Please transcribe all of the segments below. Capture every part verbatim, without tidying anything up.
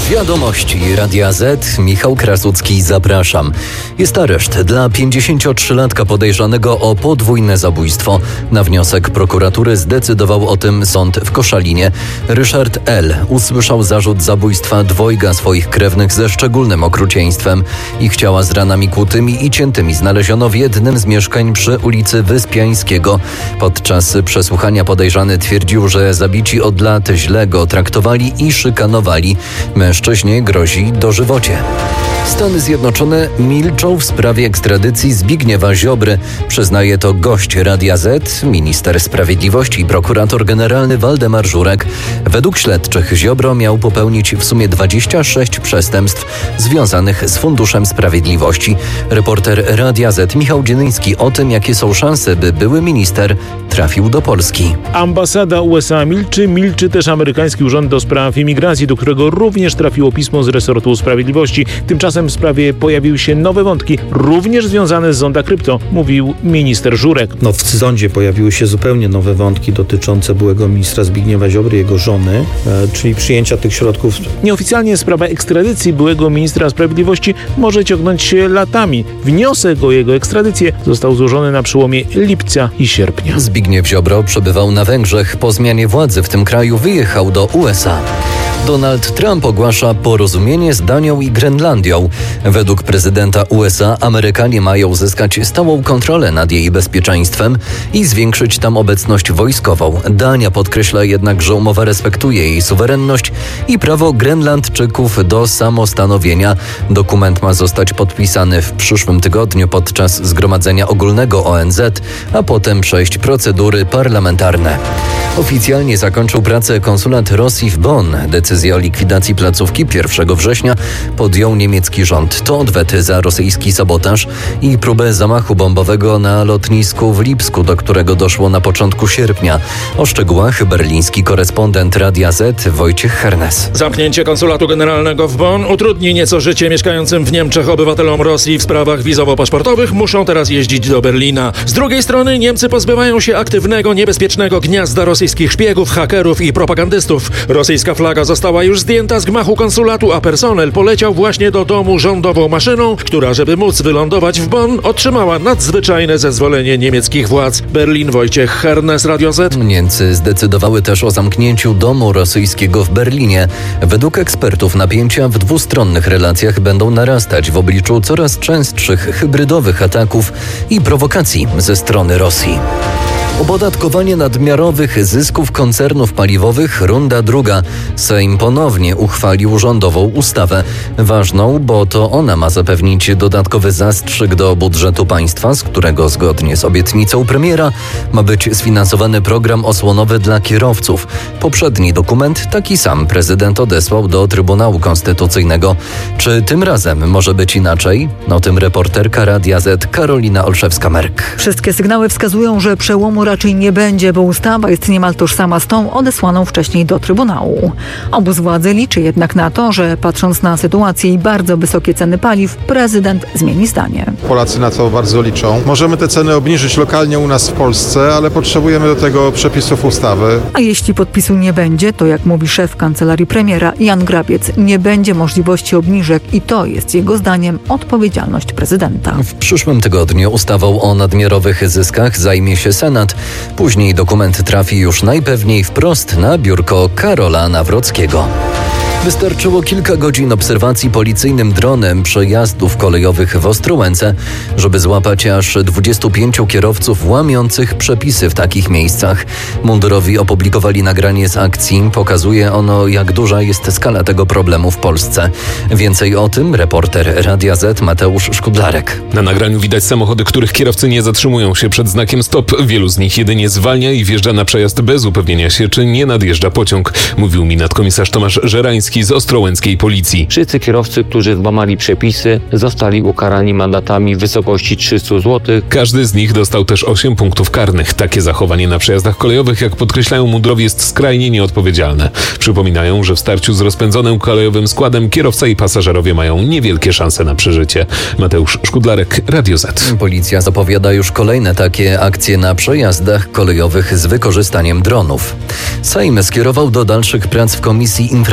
Wiadomości Radia Z. Michał Krasucki, zapraszam. Jest areszt dla pięćdziesięciotrzylatka podejrzanego o podwójne zabójstwo. Na wniosek prokuratury zdecydował o tym sąd w Koszalinie. Ryszard L. usłyszał zarzut zabójstwa dwojga swoich krewnych ze szczególnym okrucieństwem. Ich ciała z ranami kłutymi i ciętymi znaleziono w jednym z mieszkań przy ulicy Wyspiańskiego. Podczas przesłuchania podejrzany twierdził, że zabici od lat źle go traktowali i szykanowali. Mężczyźnie grozi dożywocie. Stany Zjednoczone milczą w sprawie ekstradycji Zbigniewa Ziobry. Przyznaje to gość Radia Z, minister sprawiedliwości i prokurator generalny Waldemar Żurek. Według śledczych Ziobro miał popełnić w sumie dwadzieścia sześć przestępstw związanych z Funduszem Sprawiedliwości. Reporter Radia Z Michał Dzienyński o tym, jakie są szanse, by były minister trafił do Polski. Ambasada U S A milczy, milczy też amerykański Urząd do Spraw Imigracji, do którego również trafiło pismo z resortu sprawiedliwości. Tymczasem w sprawie pojawiły się nowe wątki, również związane z zonda krypto, mówił minister Żurek. No, w sądzie pojawiły się zupełnie nowe wątki dotyczące byłego ministra Zbigniewa Ziobry, jego żony, e, czyli przyjęcia tych środków. Nieoficjalnie sprawa ekstradycji byłego ministra sprawiedliwości może ciągnąć się latami. Wniosek o jego ekstradycję został złożony na przełomie lipca i sierpnia. Zbigniew Ziobro przebywał na Węgrzech. Po zmianie władzy w tym kraju wyjechał do U S A. Donald Trump ogłasza porozumienie z Danią i Grenlandią. Według prezydenta U S A Amerykanie mają uzyskać stałą kontrolę nad jej bezpieczeństwem i zwiększyć tam obecność wojskową. Dania podkreśla jednak, że umowa respektuje jej suwerenność i prawo Grenlandczyków do samostanowienia. Dokument ma zostać podpisany w przyszłym tygodniu podczas Zgromadzenia Ogólnego O N Z, a potem przejść procedury parlamentarne. Oficjalnie zakończył pracę konsulat Rosji w Bonn. Decyzję o likwidacji placówki pierwszego września podjął niemiecki rząd. To odwet za rosyjski sabotaż i próbę zamachu bombowego na lotnisku w Lipsku, do którego doszło na początku sierpnia. O szczegółach berliński korespondent Radia Z Wojciech Hernes. Zamknięcie konsulatu generalnego w Bonn utrudni nieco życie mieszkającym w Niemczech obywatelom Rosji w sprawach wizowo-paszportowych. Muszą teraz jeździć do Berlina. Z drugiej strony Niemcy pozbywają się aktywnego, niebezpiecznego gniazda rosyjskich szpiegów, hakerów i propagandystów. Rosyjska flaga została już zdjęta z gmachu konsulatu, a personel poleciał właśnie do domu rządową maszyną, która, żeby móc wylądować w Bonn, otrzymała nadzwyczajne zezwolenie niemieckich władz. Berlin, Wojciech Hernes, Radio Z. Niemcy zdecydowały też o zamknięciu domu rosyjskiego w Berlinie. Według ekspertów napięcia w dwustronnych relacjach będą narastać w obliczu coraz częstszych hybrydowych ataków i prowokacji ze strony Rosji. Opodatkowanie nadmiarowych zysków koncernów paliwowych, runda druga. Sejm ponownie uchwalił rządową ustawę. Ważną, bo to ona ma zapewnić dodatkowy zastrzyk do budżetu państwa, z którego zgodnie z obietnicą premiera ma być sfinansowany program osłonowy dla kierowców. Poprzedni dokument taki sam prezydent odesłał do Trybunału Konstytucyjnego. Czy tym razem może być inaczej? O tym reporterka Radia Z Karolina Olszewska-Merk. Wszystkie sygnały wskazują, że przełomu raczej nie będzie, bo ustawa jest niemal tożsama z tą odesłaną wcześniej do Trybunału. Obóz władzy liczy jednak na to, że patrząc na sytuację i bardzo wysokie ceny paliw, prezydent zmieni zdanie. Polacy na to bardzo liczą. Możemy te ceny obniżyć lokalnie u nas w Polsce, ale potrzebujemy do tego przepisów ustawy. A jeśli podpisu nie będzie, to jak mówi szef kancelarii premiera Jan Grabiec, nie będzie możliwości obniżek i to jest jego zdaniem odpowiedzialność prezydenta. W przyszłym tygodniu ustawą o nadmiarowych zyskach zajmie się Senat. Później dokument trafi już najpewniej wprost na biurko Karola Nawrockiego. Wystarczyło kilka godzin obserwacji policyjnym dronem przejazdów kolejowych w Ostrołęce, żeby złapać aż dwudziestu pięciu kierowców łamiących przepisy w takich miejscach. Mundurowi opublikowali nagranie z akcji. Pokazuje ono, jak duża jest skala tego problemu w Polsce. Więcej o tym reporter Radia Z Mateusz Szkudlarek. Na nagraniu widać samochody, których kierowcy nie zatrzymują się przed znakiem stop. Wielu z nich jedynie zwalnia i wjeżdża na przejazd bez upewnienia się, czy nie nadjeżdża pociąg, mówił mi nadkomisarz Tomasz Żerański z ostrołęckiej policji. Wszyscy kierowcy, którzy złamali przepisy, zostali ukarani mandatami w wysokości trzysta złotych. Każdy z nich dostał też osiem punktów karnych. Takie zachowanie na przejazdach kolejowych, jak podkreślają mundurowi, jest skrajnie nieodpowiedzialne. Przypominają, że w starciu z rozpędzonym kolejowym składem kierowca i pasażerowie mają niewielkie szanse na przeżycie. Mateusz Szkudlarek, Radio Z. Policja zapowiada już kolejne takie akcje na przejazdach kolejowych z wykorzystaniem dronów. Sejm skierował do dalszych prac w Komisji Infrastruktury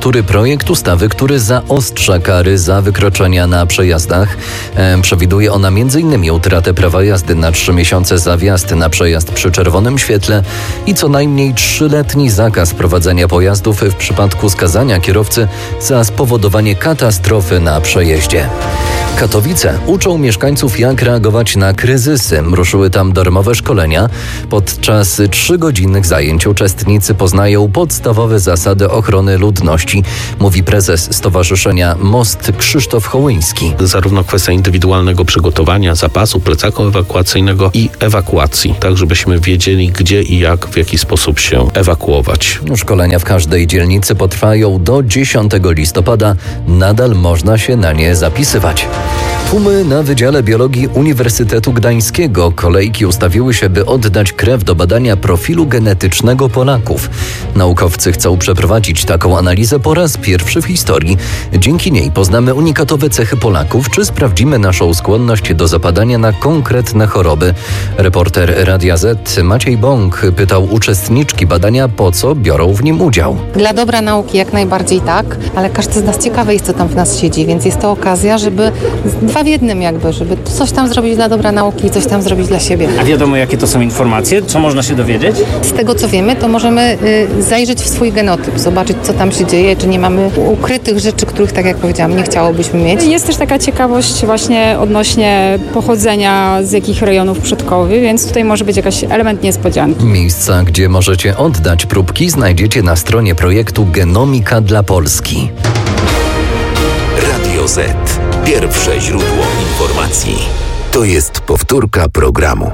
prokuratury projekt ustawy, który zaostrza kary za wykroczenia na przejazdach. E, przewiduje ona między innymi utratę prawa jazdy na trzy miesiące za wjazd na przejazd przy czerwonym świetle i co najmniej trzyletni zakaz prowadzenia pojazdów w przypadku skazania kierowcy za spowodowanie katastrofy na przejeździe. Katowice uczą mieszkańców, jak reagować na kryzysy. Ruszyły tam darmowe szkolenia. Podczas trzygodzinnych zajęć uczestnicy poznają podstawowe zasady ochrony ludności, mówi prezes Stowarzyszenia Most Krzysztof Hołyński. Zarówno kwestia indywidualnego przygotowania, zapasu, plecaku ewakuacyjnego i ewakuacji, tak żebyśmy wiedzieli, gdzie i jak, w jaki sposób się ewakuować. Szkolenia w każdej dzielnicy potrwają do dziesiątego listopada. Nadal można się na nie zapisywać. Tłumy na Wydziale Biologii Uniwersytetu Gdańskiego. Kolejki ustawiły się, by oddać krew do badania profilu genetycznego Polaków. Naukowcy chcą przeprowadzić taką analizę po raz pierwszy w historii. Dzięki niej poznamy unikatowe cechy Polaków, czy sprawdzimy naszą skłonność do zapadania na konkretne choroby. Reporter Radia Z Maciej Bąk pytał uczestniczki badania, po co biorą w nim udział. Dla dobra nauki jak najbardziej tak, ale każdy z nas ciekawy jest, co tam w nas siedzi, więc jest to okazja, żeby dwa w jednym jakby, żeby coś tam zrobić dla dobra nauki i coś tam zrobić dla siebie. A wiadomo, jakie to są informacje? Co można się dowiedzieć? Z tego, co wiemy, to możemy y, zajrzeć w swój genotyp, zobaczyć, co tam się dzieje, czy nie mamy ukrytych rzeczy, których, tak jak powiedziałam, nie chciałobyśmy mieć. Jest też taka ciekawość właśnie odnośnie pochodzenia z jakich rejonów przodkowych, więc tutaj może być jakiś element niespodzianki. Miejsca, gdzie możecie oddać próbki, znajdziecie na stronie projektu Genomika dla Polski. Radio Z. Pierwsze źródło informacji. To jest powtórka programu.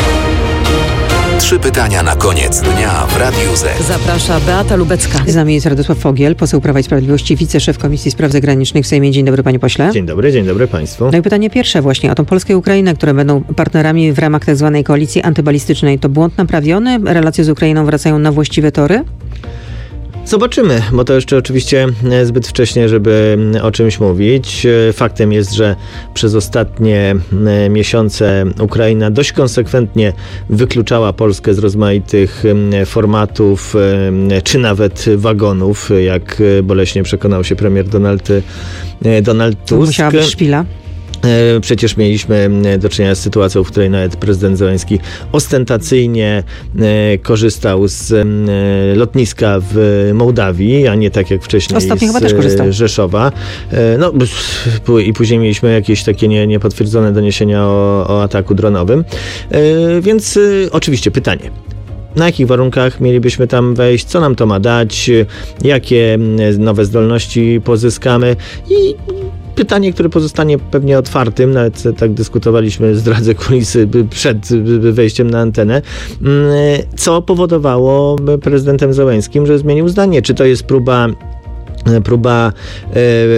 Trzy pytania na koniec dnia w Radiu Z. Zaprasza Beata Lubecka. Z nami jest Radosław Fogiel, poseł Prawa i Sprawiedliwości, wiceszef Komisji Spraw Zagranicznych w Sejmie. Dzień dobry, panie pośle. Dzień dobry, dzień dobry państwu. No i pytanie pierwsze właśnie o tą Polskę i Ukrainę, które będą partnerami w ramach tak zwanej koalicji antybalistycznej. To błąd naprawiony? Relacje z Ukrainą wracają na właściwe tory? Zobaczymy, bo to jeszcze oczywiście zbyt wcześnie, żeby o czymś mówić. Faktem jest, że przez ostatnie miesiące Ukraina dość konsekwentnie wykluczała Polskę z rozmaitych formatów, czy nawet wagonów, jak boleśnie przekonał się premier Donald, Donald Tusk. Musiała być szpila. Przecież mieliśmy do czynienia z sytuacją, w której nawet prezydent Zełenski ostentacyjnie korzystał z lotniska w Mołdawii, a nie tak jak wcześniej Ostatnio z chyba też korzystał. Rzeszowa. No i później mieliśmy jakieś takie nie, niepotwierdzone doniesienia o, o ataku dronowym. Więc oczywiście pytanie. Na jakich warunkach mielibyśmy tam wejść? Co nam to ma dać? Jakie nowe zdolności pozyskamy? I pytanie, które pozostanie pewnie otwartym, nawet tak dyskutowaliśmy, zdradzę kulisy przed wejściem na antenę, co powodowało prezydentem Zełenskim, że zmienił zdanie? Czy to jest próba próba e,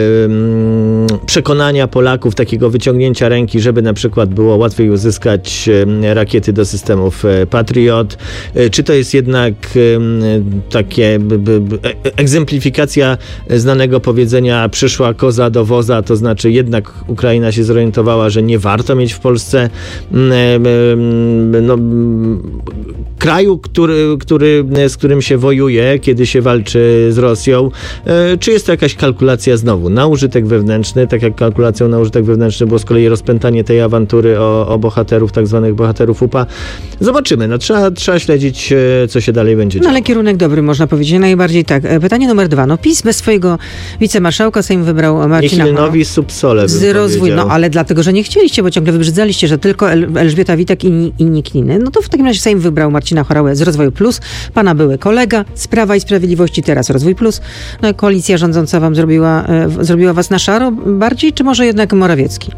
przekonania Polaków, takiego wyciągnięcia ręki, żeby na przykład było łatwiej uzyskać rakiety do systemów Patriot? E, czy to jest jednak e, takie b, b, b, egzemplifikacja znanego powiedzenia przyszła koza do woza, to znaczy jednak Ukraina się zorientowała, że nie warto mieć w Polsce e, e, no, kraju, który, który, z którym się wojuje, kiedy się walczy z Rosją. E, Czy jest to jakaś kalkulacja znowu na użytek wewnętrzny, tak jak kalkulacją na użytek wewnętrzny było z kolei rozpętanie tej awantury o, o bohaterów, tak zwanych bohaterów U P A? Zobaczymy. No, trzeba, trzeba śledzić, co się dalej będzie działo. No ale kierunek dobry, można powiedzieć. Najbardziej tak. Pytanie numer dwa. No PiS bez swojego wicemarszałka Sejm wybrał Marcina Niechilnowi subsole, bym z rozwój. No ale dlatego, że nie chcieliście, bo ciągle wybrzydzaliście, że tylko El- Elżbieta Witek i, i nikt inny. No to w takim razie Sejm wybrał Marcina Horałę z Rozwoju Plus, pana były kolega z Prawa i Sprawiedliwości, teraz Rozwój Plus. No i koalicja rządząca wam zrobiła, e, zrobiła was na szaro bardziej, czy może jednak Morawiecki?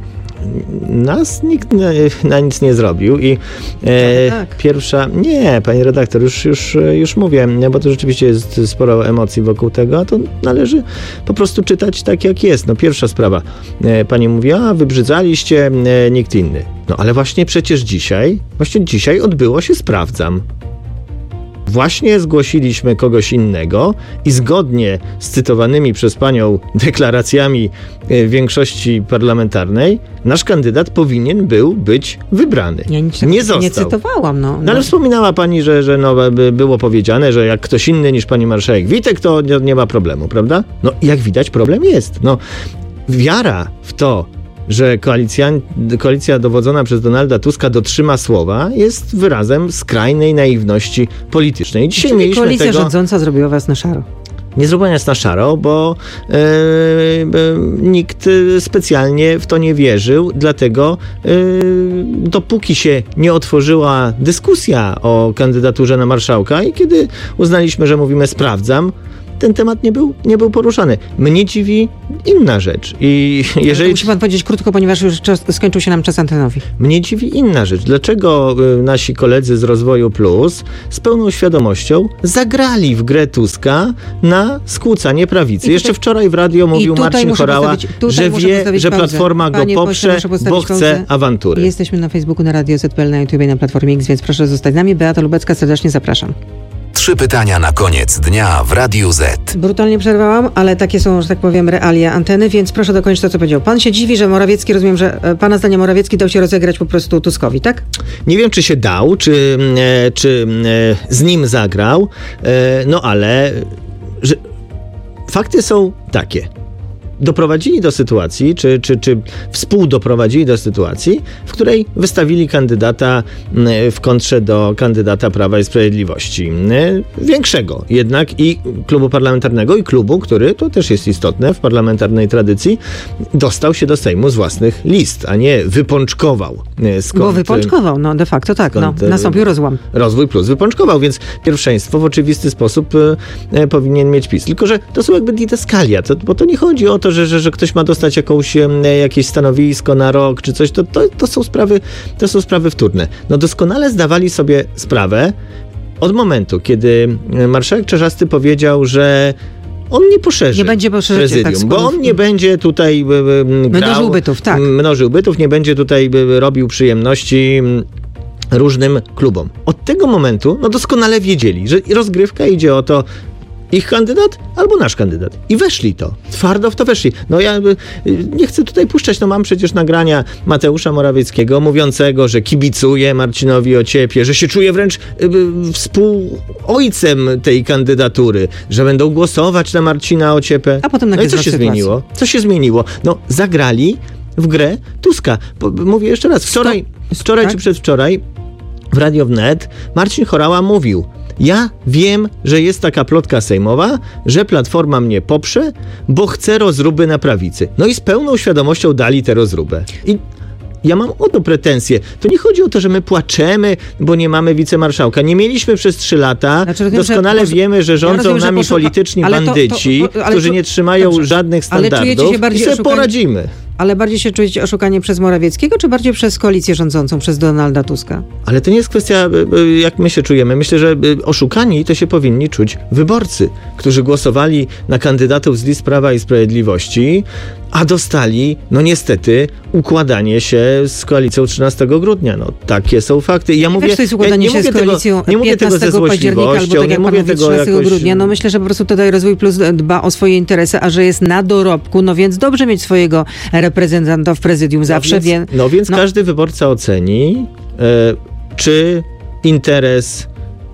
Nas nikt na, na nic nie zrobił i e, tak. pierwsza... Nie, pani redaktor, już, już, już mówię, bo to rzeczywiście jest sporo emocji wokół tego, a to należy po prostu czytać tak, jak jest. No pierwsza sprawa. E, pani mówi, a wybrzydzaliście, e, nikt inny. No ale właśnie przecież dzisiaj, właśnie dzisiaj odbyło się Sprawdzam. właśnie zgłosiliśmy kogoś innego i zgodnie z cytowanymi przez panią deklaracjami większości parlamentarnej nasz kandydat powinien był być wybrany. Ja niczego nie został. Nie cytowałam. No, no ale wspominała pani, że, że no, było powiedziane, że jak ktoś inny niż pani marszałek Witek, to nie, nie ma problemu, prawda? No jak widać problem jest. No, wiara w to, że koalicja, koalicja dowodzona przez Donalda Tuska dotrzyma słowa, jest wyrazem skrajnej naiwności politycznej. Dzisiaj Czyli mieliśmy koalicja tego... rządząca zrobiła was na szaro. Nie zrobiła nas na szaro, bo e, e, nikt specjalnie w to nie wierzył, dlatego e, dopóki się nie otworzyła dyskusja o kandydaturze na marszałka i kiedy uznaliśmy, że mówimy sprawdzam, ten temat nie był, nie był poruszany. Mnie dziwi inna rzecz. I jeżeli... Musi pan powiedzieć krótko, ponieważ już czas, skończył się nam czas antenowy. Mnie dziwi inna rzecz. Dlaczego y, nasi koledzy z Rozwoju Plus z pełną świadomością zagrali w grę Tuska na skłócanie prawicy? Tutaj, Jeszcze wczoraj w radio mówił Marcin Chorała, że wie, że Platforma Panie go poprze, bo chce pauzę. awantury. Jesteśmy na Facebooku, na Radio Z P L, na YouTube, na Platformie X, więc proszę zostać z nami. Beata Lubecka, serdecznie zapraszam. Trzy pytania na koniec dnia w Radiu Z. Brutalnie przerwałam, ale takie są, że tak powiem, realia anteny, więc proszę dokończyć to, co powiedział. Pan się dziwi, że Morawiecki, rozumiem, że pana zdaniem Morawiecki dał się rozegrać po prostu Tuskowi, tak? Nie wiem, czy się dał, czy, e, czy e, z nim zagrał, e, no ale że, fakty są takie. Doprowadzili do sytuacji, czy, czy, czy współdoprowadzili do sytuacji, w której wystawili kandydata w kontrze do kandydata Prawa i Sprawiedliwości. Większego jednak i klubu parlamentarnego, i klubu, który, to też jest istotne w parlamentarnej tradycji, dostał się do Sejmu z własnych list, a nie wypączkował. Skąd, Bo wypączkował, no de facto tak, no, nastąpił rozłam. Rozwój Plus wypączkował, więc pierwszeństwo w oczywisty sposób e, powinien mieć PiS. Tylko że to są jakby didaskalia, to, bo to nie chodzi o to, Że, że, że ktoś ma dostać jakąś, jakieś stanowisko na rok czy coś, to, to, to, są sprawy, to są sprawy wtórne. No doskonale zdawali sobie sprawę od momentu, kiedy marszałek Czarzasty powiedział, że on nie poszerzy nie będzie prezydium, tak, bo on nie będzie tutaj grał, mnożył bytów, tak. mnożył bytów, nie będzie tutaj robił przyjemności różnym klubom. Od tego momentu no doskonale wiedzieli, że rozgrywka idzie o to, ich kandydat albo nasz kandydat. I weszli to. Twardo w to weszli. No ja nie chcę tutaj puszczać, no mam przecież nagrania Mateusza Morawieckiego mówiącego, że kibicuje Marcinowi Ociepie, że się czuje wręcz y, współojcem tej kandydatury, że będą głosować na Marcina Ociepę. A potem no i co się sytuację. zmieniło? Co się zmieniło? No zagrali w grę Tuska. Po, mówię jeszcze raz, wczoraj, wczoraj tak? czy przedwczoraj w Radio Wnet Marcin Chorała mówił: ja wiem, że jest taka plotka sejmowa, że Platforma mnie poprze, bo chce rozruby na prawicy. No i z pełną świadomością dali tę rozrubę. I ja mam o to pretensje. To nie chodzi o to, że my płaczemy, bo nie mamy wicemarszałka. Nie mieliśmy przez trzy lata. Znaczy, rozumiem, Doskonale że, wiemy, że rządzą ja rozumiem, nami że polityczni bandyci, to, to, którzy to, nie trzymają dobrze, żadnych standardów i sobie poradzimy. Ale bardziej się czujecie oszukani przez Morawieckiego, czy bardziej przez koalicję rządzącą, przez Donalda Tuska? Ale to nie jest kwestia, jak my się czujemy. Myślę, że oszukani to się powinni czuć wyborcy, którzy głosowali na kandydatów z list Prawa i Sprawiedliwości, a dostali, no niestety, układanie się z koalicją trzynastego grudnia. No takie są fakty. I ja nie mówię, wiesz, to jest układanie ja, się z koalicją tego, nie mówię tego ze października, albo tak jak pan mówi trzynastego jakoś... grudnia. No myślę, że po prostu tutaj Rozwój Plus dba o swoje interesy, a że jest na dorobku, no więc dobrze mieć swojego reprezentanta w prezydium zawsze. No więc, wie, no więc no. każdy wyborca oceni, e, czy interes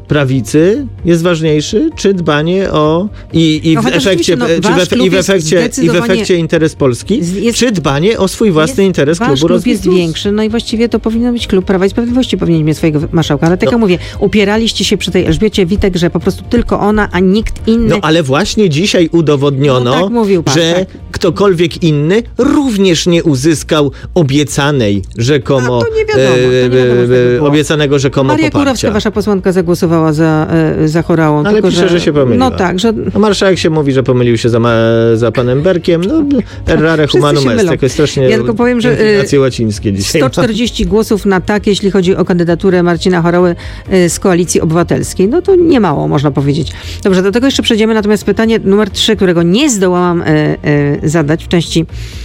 prawicy jest ważniejszy, czy dbanie o i, i, no, w, efekcie, no, czy w, i, w efekcie, i w efekcie interes Polski, jest, czy dbanie o swój własny jest, interes wasz klubu klub jest Plus. większy, no i właściwie to powinno być klub Prawa i Sprawiedliwości, powinien mieć swojego marszałka, ale tak no. jak mówię, upieraliście się przy tej Elżbiecie Witek, że po prostu tylko ona, a nikt inny. No ale właśnie dzisiaj udowodniono, no, tak mówił pan, że tak. ktokolwiek inny również nie uzyskał obiecanej rzekomo, a, to nie wiadomo, to nie wiadomo, e, obiecanego rzekomo Maria poparcia. Kurowska, wasza posłanka, zagłosowała za za Chorałą. Ale tylko, pisze, że... że się pomyliła. No tak, że... A marszałek się mówi, że pomylił się za, ma... za panem Berkiem. No, errare humanum est. Jakoś strasznie ja tylko powiem, że łacińskie dzisiaj. sto czterdzieści głosów na tak, jeśli chodzi o kandydaturę Marcina Chorały z Koalicji Obywatelskiej. No to nie mało, można powiedzieć. Dobrze, do tego jeszcze przejdziemy. Natomiast pytanie numer trzy, którego nie zdołałam e, e, zadać w części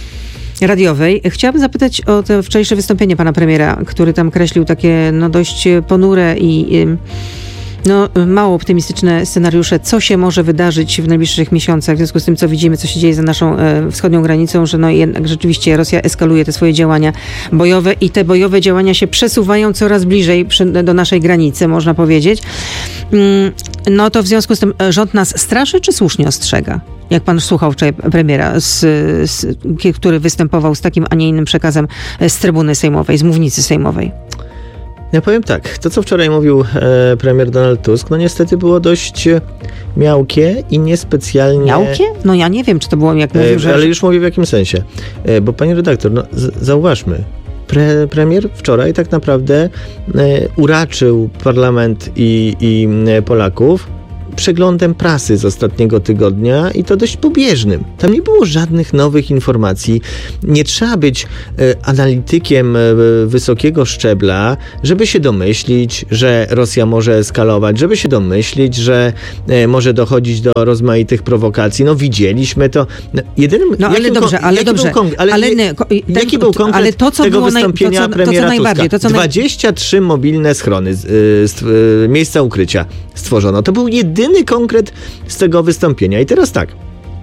radiowej. Chciałabym zapytać o to wczorajsze wystąpienie pana premiera, który tam kreślił takie no dość ponure i... No, mało optymistyczne scenariusze, co się może wydarzyć w najbliższych miesiącach, w związku z tym, co widzimy, co się dzieje za naszą e, wschodnią granicą, że no jednak rzeczywiście Rosja eskaluje te swoje działania bojowe i te bojowe działania się przesuwają coraz bliżej przy, do naszej granicy, można powiedzieć. Mm, no to w związku z tym rząd nas straszy, czy słusznie ostrzega? Jak pan słuchał wczoraj premiera, z, z, który występował z takim, a nie innym przekazem z trybuny sejmowej, z mównicy sejmowej. Ja powiem tak, to co wczoraj mówił e, premier Donald Tusk, no niestety było dość miałkie i niespecjalnie... Miałkie? No ja nie wiem, czy to było jak mówił, e, że... Ale już mówię w jakim sensie. E, bo pani redaktor, no z, zauważmy, pre, premier wczoraj tak naprawdę e, uraczył parlament i, i Polaków przeglądem prasy z ostatniego tygodnia i to dość pobieżnym. Tam nie było żadnych nowych informacji. Nie trzeba być e, analitykiem e, wysokiego szczebla, żeby się domyślić, że Rosja może eskalować, żeby się domyślić, że e, może dochodzić do rozmaitych prowokacji. No widzieliśmy to. No, jedynym, no ale dobrze, ale jaki dobrze. Był konkret, ale, ale nie, ten, jaki był konkret ale to, co tego było wystąpienia naj, to, co, premiera to, co najbardziej, Tuska? To, co dwadzieścia trzy naj... mobilne schrony, y, y, miejsca ukrycia stworzono. To był jedyny Jedyny konkret z tego wystąpienia. I teraz tak.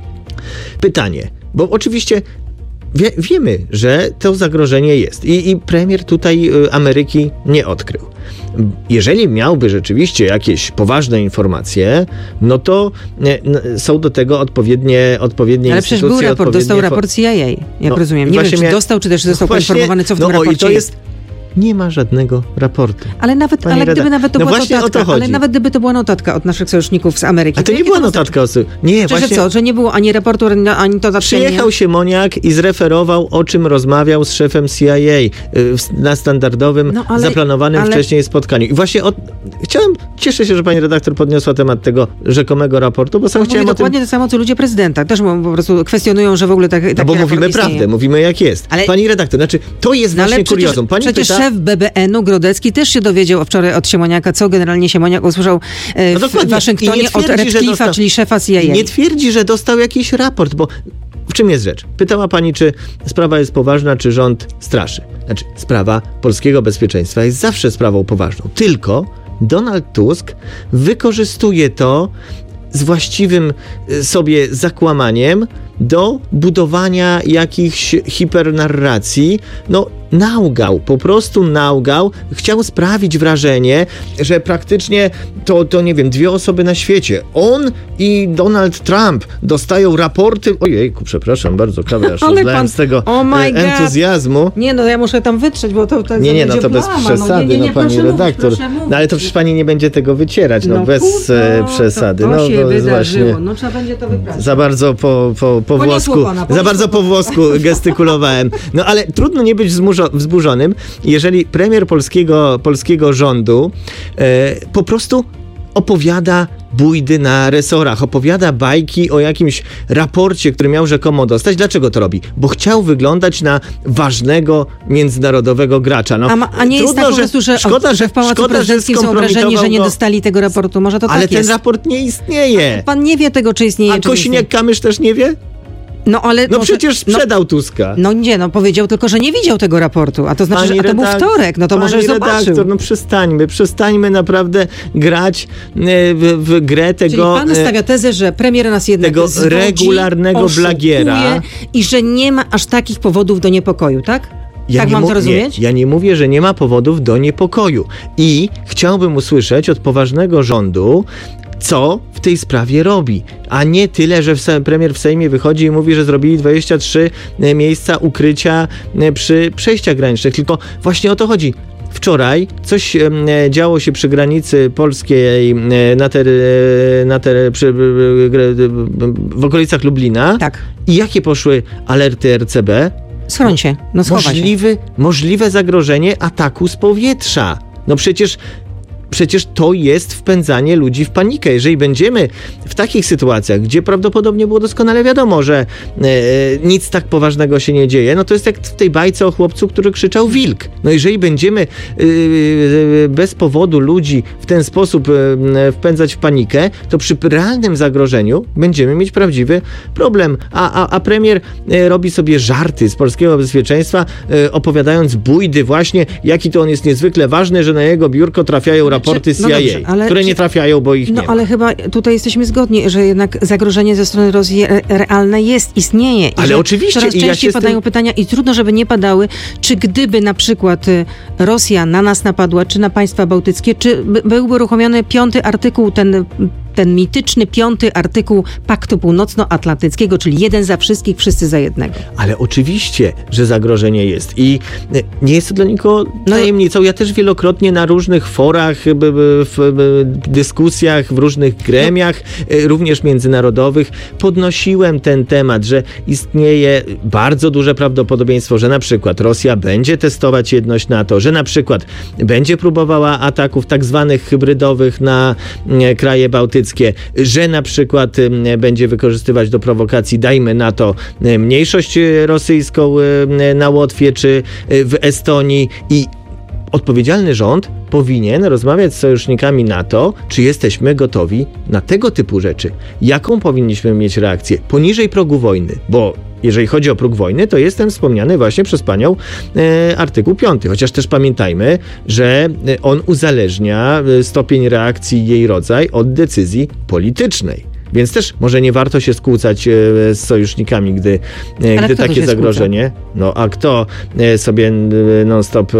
Pytanie, bo oczywiście wie, wiemy, że to zagrożenie jest i, i premier tutaj y, Ameryki nie odkrył. Jeżeli miałby rzeczywiście jakieś poważne informacje, no to y, są do tego odpowiednie, odpowiednie Ale instytucje. Ale przecież był raport, dostał raport C I A, jak no, rozumiem. Nie wiem, czy dostał, czy też został no poinformowany, co w no, tym raporcie i to jest. Nie ma żadnego raportu. Ale nawet, ale Reda... gdyby nawet to no była właśnie notatka, o to chodzi. ale nawet gdyby to była notatka od naszych sojuszników z Ameryki. A to nie była notatka osób. Nie, Czy właśnie. że co, że nie było ani raportu, ani notatki. Przyjechał Siemoniak i zreferował, o czym rozmawiał z szefem C I A na standardowym, no, ale, zaplanowanym ale... wcześniej spotkaniu. I właśnie od... chciałem, cieszę się, że pani redaktor podniosła temat tego rzekomego raportu, bo sam no, chciałem mówi o tym... dokładnie to samo, co ludzie prezydenta. Też po prostu kwestionują, że w ogóle tak, taki no bo raport mówimy istnieje. prawdę, mówimy jak jest. Ale... Pani redaktor, znaczy to jest no, właśnie przecież, kuriozum. Pani przecież pyta... szef B B N-u Grodecki też się dowiedział wczoraj od Siemoniaka, co generalnie Siemoniak usłyszał e, no w Waszyngtonie od Radcliffe'a, czyli szefa C I A. Nie twierdzi, że dostał jakiś raport, bo w czym jest rzecz? Pytała pani, czy sprawa jest poważna, czy rząd straszy. Znaczy, sprawa polskiego bezpieczeństwa jest zawsze sprawą poważną. Tylko Donald Tusk wykorzystuje to z właściwym sobie zakłamaniem do budowania jakichś hipernarracji. No, naugał, po prostu naugał. Chciał sprawić wrażenie, że praktycznie to, to nie wiem, dwie osoby na świecie. On i Donald Trump dostają raporty. Ojejku, przepraszam bardzo, kawę aż rozlałem z tego oh entuzjazmu. Nie, no ja muszę tam wytrzeć, bo to, to Nie, nie, no to bez plama. przesady, no, nie, nie, no pani redaktor. Mówić, no ale to przecież pani nie będzie tego wycierać, no, no bez kurto, przesady. To, to no się to wydarzyło. właśnie no trzeba będzie to wypracować. Za bardzo po, po, po włosku, pana, za bardzo po włosku gestykulowałem. No ale trudno nie być wzmuszo- wzburzonym, jeżeli premier polskiego, polskiego rządu e, po prostu opowiada bujdy na resorach, opowiada bajki o jakimś raporcie, który miał rzekomo dostać. Dlaczego to robi? Bo chciał wyglądać na ważnego międzynarodowego gracza. No, a, ma, a nie trudno, jest tak po prostu, że, szkoda, że w Pałacu szkoda, Prezydenckim są obrażeni, że nie dostali tego raportu. Może to Ale tak ten jest. raport nie istnieje. Pan nie wie tego, czy istnieje, A czy Kosiniak-Kamysz też nie wie? No, ale no może, przecież sprzedał no, Tuska. No nie, no powiedział tylko, że nie widział tego raportu, a to znaczy, pani że a to redak- był wtorek, no to pani może zobaczył. redaktor, no przestańmy, przestańmy naprawdę grać w, w grę tego... Czyli pan stawia tezę, że premier nas jednak tego zwodzi, regularnego blagiera i że nie ma aż takich powodów do niepokoju, tak? Ja tak mam to rozumieć? Nie, ja nie mówię, że nie ma powodów do niepokoju. I chciałbym usłyszeć od poważnego rządu, co w tej sprawie robi, a nie tyle, że premier w Sejmie wychodzi i mówi, że zrobili dwadzieścia trzy miejsca ukrycia przy przejściach granicznych, tylko właśnie o to chodzi. Wczoraj coś e, działo się przy granicy polskiej e, na ter, e, na ter, przy, e, w okolicach Lublina. Tak. I jakie poszły alerty R C B? Schroń się, no schowaj Możliwy, się. Możliwe zagrożenie ataku z powietrza. No przecież Przecież to jest wpędzanie ludzi w panikę. Jeżeli będziemy w takich sytuacjach, gdzie prawdopodobnie było doskonale wiadomo, że e, nic tak poważnego się nie dzieje, no to jest jak w tej bajce o chłopcu, który krzyczał wilk. No jeżeli będziemy e, e, bez powodu ludzi w ten sposób e, wpędzać w panikę, to przy realnym zagrożeniu będziemy mieć prawdziwy problem. A, a, a premier e, robi sobie żarty z polskiego bezpieczeństwa, e, opowiadając bujdy właśnie, jaki to on jest niezwykle ważny, że na jego biurko trafiają raporty raporty czy, no C I A, dobrze, ale które czy, nie trafiają, bo ich no, nie ma. ale chyba tutaj jesteśmy zgodni, że jednak zagrożenie ze strony Rosji re- realne jest, istnieje. I Ale że oczywiście, coraz i ja częściej się z padają tym- pytania i trudno, żeby nie padały, czy gdyby na przykład y, Rosja na nas napadła, czy na państwa bałtyckie, czy by, byłby uruchomiony piąty artykuł, ten ten mityczny piąty artykuł Paktu Północnoatlantyckiego, czyli jeden za wszystkich, wszyscy za jednego. Ale oczywiście, że zagrożenie jest i nie jest to dla nikogo tajemnicą. Ja też wielokrotnie na różnych forach, b, b, w b, dyskusjach, w różnych gremiach, no. również międzynarodowych, podnosiłem ten temat, że istnieje bardzo duże prawdopodobieństwo, że na przykład Rosja będzie testować jedność NATO, że na przykład będzie próbowała ataków tak zwanych hybrydowych na kraje bałtyckie, że na przykład będzie wykorzystywać do prowokacji, dajmy na to, mniejszość rosyjską na Łotwie czy w Estonii i odpowiedzialny rząd powinien rozmawiać z sojusznikami NATO, czy jesteśmy gotowi na tego typu rzeczy. Jaką powinniśmy mieć reakcję? Poniżej progu wojny, bo jeżeli chodzi o próg wojny, to jest ten wspomniany właśnie przez panią e, artykuł piąty. Chociaż też pamiętajmy, że on uzależnia stopień reakcji i jej rodzaj od decyzji politycznej. Więc też może nie warto się skłócać e, z sojusznikami, gdy, e, gdy takie zagrożenie. Skłóca? No a kto e, sobie e, non-stop e,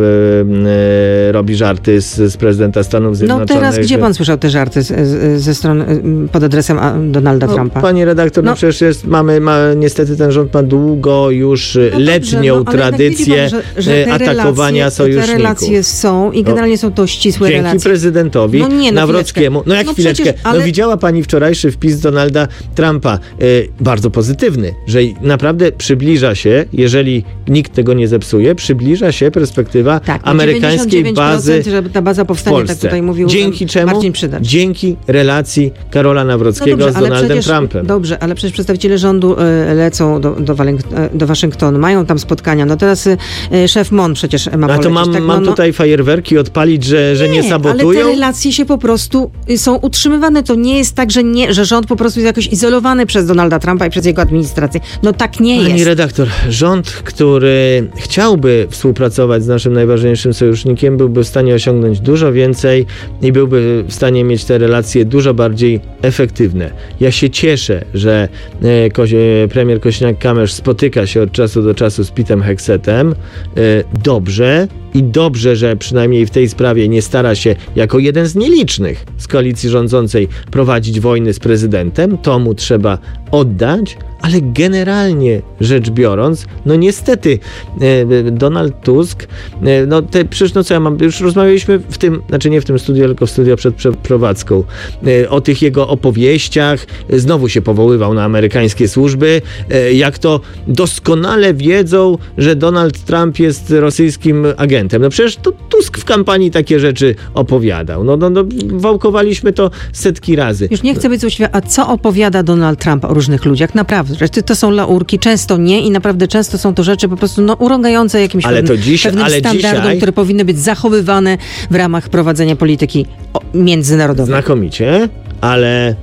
e, robi żarty z, z prezydenta Stanów Zjednoczonych? No teraz gdzie pan słyszał te żarty z, z, ze strony pod adresem Donalda no, Trumpa? Panie redaktor, no, no przecież jest, mamy, ma, niestety ten rząd ma długo już no letnią dobrze, no, tradycję pan, że, że atakowania relacje, sojuszników. Te relacje są i generalnie no, są to ścisłe dzięki relacje. Dzięki prezydentowi no nie, no Nawrockiemu. No jak no chwileczkę. Przecież, ale... No widziała pani wczorajszy wpis Donalda Trumpa, y, bardzo pozytywny, że naprawdę przybliża się, jeżeli nikt tego nie zepsuje, przybliża się perspektywa tak, amerykańskiej bazy żeby ta baza powstanie, w Polsce. Tak tutaj mówił Dzięki czemu? Marcin Przydacz. Dzięki relacji Karola Nawrockiego no dobrze, z Donaldem przecież, Trumpem. Dobrze, ale przecież przedstawiciele rządu y, lecą do, do, do Waszyngtonu, mają tam spotkania. No teraz y, szef M O N przecież ma polecieć. A to mam, tak, mam no, tutaj fajerwerki odpalić, że, że nie, nie sabotują? Ale te relacje się po prostu y, są utrzymywane. To nie jest tak, że, nie, że rząd po prostu jest jakoś izolowany przez Donalda Trumpa i przez jego administrację. No tak nie Pani jest. Pani redaktor, rząd, który chciałby współpracować z naszym najważniejszym sojusznikiem, byłby w stanie osiągnąć dużo więcej i byłby w stanie mieć te relacje dużo bardziej efektywne. Ja się cieszę, że e, Kozie, premier Kosiniak-Kamysz spotyka się od czasu do czasu z Petem Heksetem. E, dobrze. I dobrze, że przynajmniej w tej sprawie nie stara się jako jeden z nielicznych z koalicji rządzącej prowadzić wojny z prezydentem. To mu trzeba oddać, ale generalnie rzecz biorąc, no niestety e, Donald Tusk, e, no te, przecież no co ja mam, już rozmawialiśmy w tym, znaczy nie w tym studiu, tylko w studiu przed przeprowadzką, e, o tych jego opowieściach, e, znowu się powoływał na amerykańskie służby, e, jak to doskonale wiedzą, że Donald Trump jest rosyjskim agentem. No przecież to Tusk w kampanii takie rzeczy opowiadał. No, no, no wałkowaliśmy to setki razy. Już nie chcę być złośliwa, a co opowiada Donald Trump o różnych ludziach? Naprawdę, że to są laurki, często nie i naprawdę często są to rzeczy po prostu no, urągające jakimś ale pewnym, to dziś, pewnym ale standardom, dzisiaj... które powinny być zachowywane w ramach prowadzenia polityki międzynarodowej. Znakomicie, ale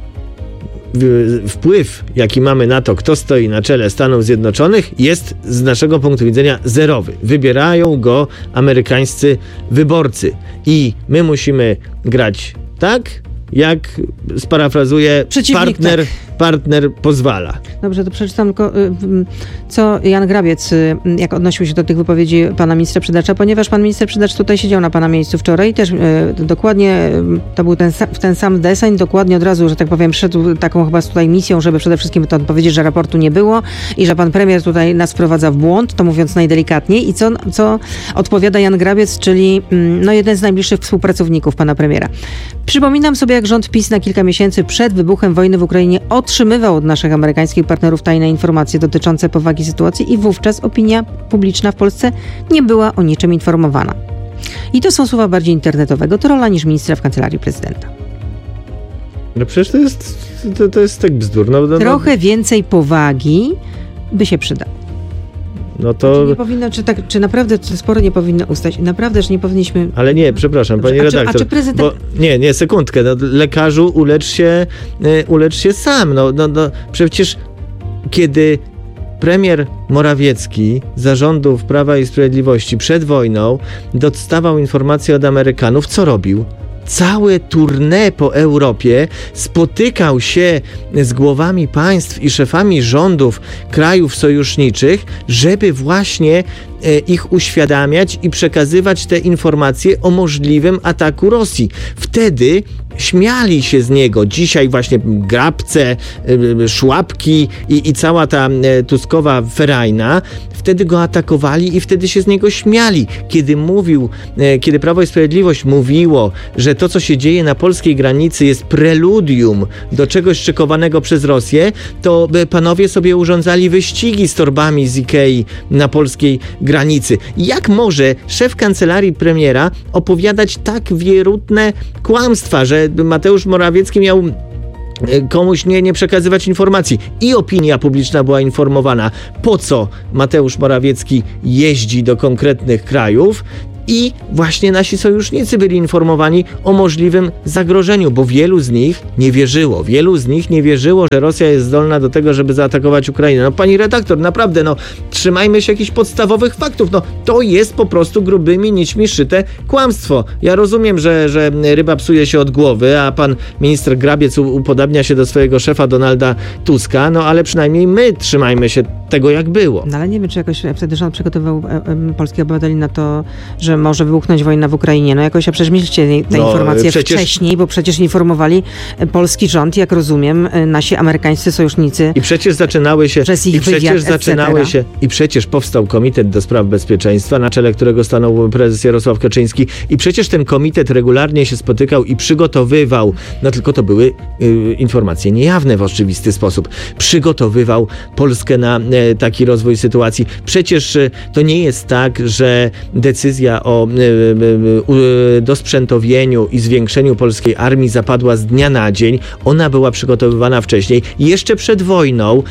wpływ, jaki mamy na to, kto stoi na czele Stanów Zjednoczonych, jest z naszego punktu widzenia zerowy. Wybierają go amerykańscy wyborcy i my musimy grać tak, jak sparafrazuję, partner, tak. partner pozwala. Dobrze, to przeczytam tylko, co Jan Grabiec, jak odnosił się do tych wypowiedzi pana ministra Przydacza, ponieważ pan minister Przydacz tutaj siedział na pana miejscu wczoraj i też dokładnie, to był ten, ten sam deseń, dokładnie od razu, że tak powiem, szedł taką chyba tutaj misją, żeby przede wszystkim to powiedzieć, że raportu nie było i że pan premier tutaj nas wprowadza w błąd, to mówiąc najdelikatniej. I co, co odpowiada Jan Grabiec, czyli no, jeden z najbliższych współpracowników pana premiera. Przypominam sobie, jak rząd PiS na kilka miesięcy przed wybuchem wojny w Ukrainie otrzymywał od naszych amerykańskich partnerów tajne informacje dotyczące powagi sytuacji i wówczas opinia publiczna w Polsce nie była o niczym informowana. I to są słowa bardziej internetowego trolla niż ministra w kancelarii prezydenta. No przecież to jest, to, to jest tak bzdur. No, no, Trochę więcej powagi by się przydało. No to... Znaczy nie powinno, czy, tak, czy naprawdę spory nie powinno ustać? Naprawdę, że nie powinniśmy... Ale nie, przepraszam, Dobrze, pani a czy, redaktor. A czy prezydent... Bo, nie, nie, sekundkę. No, lekarzu, ulecz się, y, ulecz się sam. No, no, no, przecież kiedy premier Morawiecki za rządów Prawa i Sprawiedliwości przed wojną dostawał informacje od Amerykanów, co robił? całe tournée po Europie, spotykał się z głowami państw i szefami rządów krajów sojuszniczych, żeby właśnie ich uświadamiać i przekazywać te informacje o możliwym ataku Rosji. Wtedy śmiali się z niego. Dzisiaj właśnie Grabce, Szłapki i, i cała ta tuskowa ferajna wtedy go atakowali i wtedy się z niego śmiali. Kiedy mówił, kiedy Prawo i Sprawiedliwość mówiło, że to, co się dzieje na polskiej granicy jest preludium do czegoś szykowanego przez Rosję, to panowie sobie urządzali wyścigi z torbami z Ikei na polskiej granicy. Jak może szef kancelarii premiera opowiadać tak wierutne kłamstwa, że Mateusz Morawiecki miał komuś nie, nie przekazywać informacji i opinia publiczna była informowana, po co Mateusz Morawiecki jeździ do konkretnych krajów, i właśnie nasi sojusznicy byli informowani o możliwym zagrożeniu, bo wielu z nich nie wierzyło. Wielu z nich nie wierzyło, że Rosja jest zdolna do tego, żeby zaatakować Ukrainę. No pani redaktor, naprawdę, no trzymajmy się jakichś podstawowych faktów. No to jest po prostu grubymi nićmi szyte kłamstwo. Ja rozumiem, że, że ryba psuje się od głowy, a pan minister Grabiec upodabnia się do swojego szefa Donalda Tuska, no ale przynajmniej my trzymajmy się tego, jak było. No ale nie wiem, czy jakoś wtedy rząd przygotował e, e, polskich obywateli na to, że może wybuchnąć wojna w Ukrainie. No jakoś przemyślcie te no, informacje przecież... wcześniej, bo przecież informowali polski rząd, jak rozumiem, nasi amerykańscy sojusznicy. I przecież zaczynały się przez ich i przecież wywiad, zaczynały się i przecież powstał Komitet do Spraw Bezpieczeństwa, na czele którego stanął prezes Jarosław Kaczyński i przecież ten komitet regularnie się spotykał i przygotowywał, no tylko to były y, informacje niejawne w oczywisty sposób. Przygotowywał Polskę na y, taki rozwój sytuacji. Przecież y, to nie jest tak, że decyzja o dosprzętowieniu i zwiększeniu polskiej armii zapadła z dnia na dzień. Ona była przygotowywana wcześniej. Jeszcze przed wojną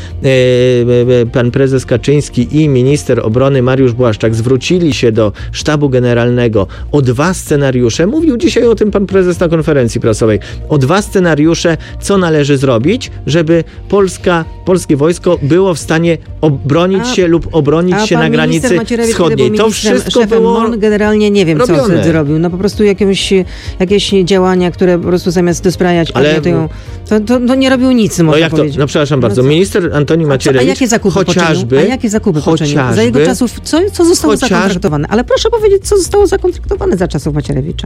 pan prezes Kaczyński i minister obrony Mariusz Błaszczak zwrócili się do sztabu generalnego o dwa scenariusze. Mówił dzisiaj o tym pan prezes na konferencji prasowej. O dwa scenariusze, co należy zrobić, żeby Polska, polskie wojsko było w stanie obronić a, się lub obronić się na granicy wschodniej. To wszystko było generalnie nie wiem, robione. Co zrobił. No po prostu jakieś, jakieś działania, które po prostu zamiast dosprajać, ale to, to, to, to nie robił nic, można no jak powiedzieć. To? No przepraszam bardzo. No Minister Antoni Macierewicz a, a jakie zakupy chociażby, poczynił? A jakie zakupy chociażby, poczynił? Za jego czasów, co, co zostało chociaż... zakontraktowane? Ale proszę powiedzieć, co zostało zakontraktowane za czasów Macierewicza?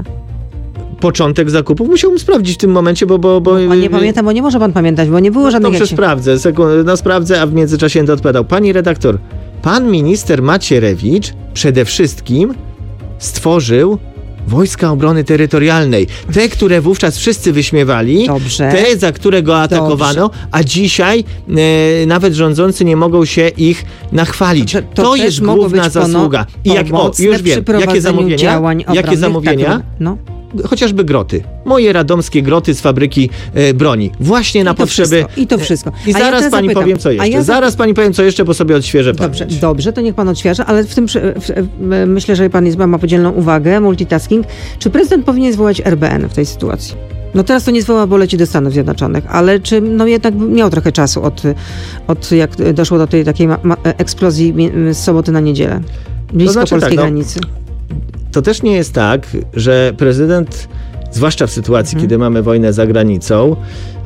Początek zakupów musiałbym sprawdzić w tym momencie, bo... bo, bo on nie pamięta, bo nie może pan pamiętać, bo nie było no, żadnych... Dobrze, się... sprawdzę. Sekundę, no sprawdzę, a w międzyczasie będę odpowiadał. Pani redaktor, pan minister Macierewicz przede wszystkim stworzył Wojska Obrony Terytorialnej. Te, które wówczas wszyscy wyśmiewali, Dobrze. te, za które go atakowano, Dobrze. a dzisiaj e, nawet rządzący nie mogą się ich nachwalić. To, to, to jest główna zasługa. I jak, o, już wiem, jakie zamówienia? Jakie zamówienia? Tak, no. Chociażby groty. Moje radomskie groty z fabryki e, broni. Właśnie I na potrzeby... Wszystko, I to wszystko. I zaraz ja pani zapytam. powiem, co jeszcze. Ja zaraz pani powiem, co jeszcze, bo sobie odświeżę pamięć. Dobrze, dobrze, to niech pan odświeża, ale w tym w, w, myślę, że pan jest, ma podzielną uwagę, multitasking. Czy prezydent powinien zwołać R B N w tej sytuacji? No teraz to nie zwoła, bo leci do Stanów Zjednoczonych, ale czy no jednak miał trochę czasu od, od jak doszło do tej takiej ma, ma, eksplozji z soboty na niedzielę? Blisko to znaczy polskiej tak, no, granicy. To też nie jest tak, że prezydent, zwłaszcza w sytuacji, hmm. kiedy mamy wojnę za granicą,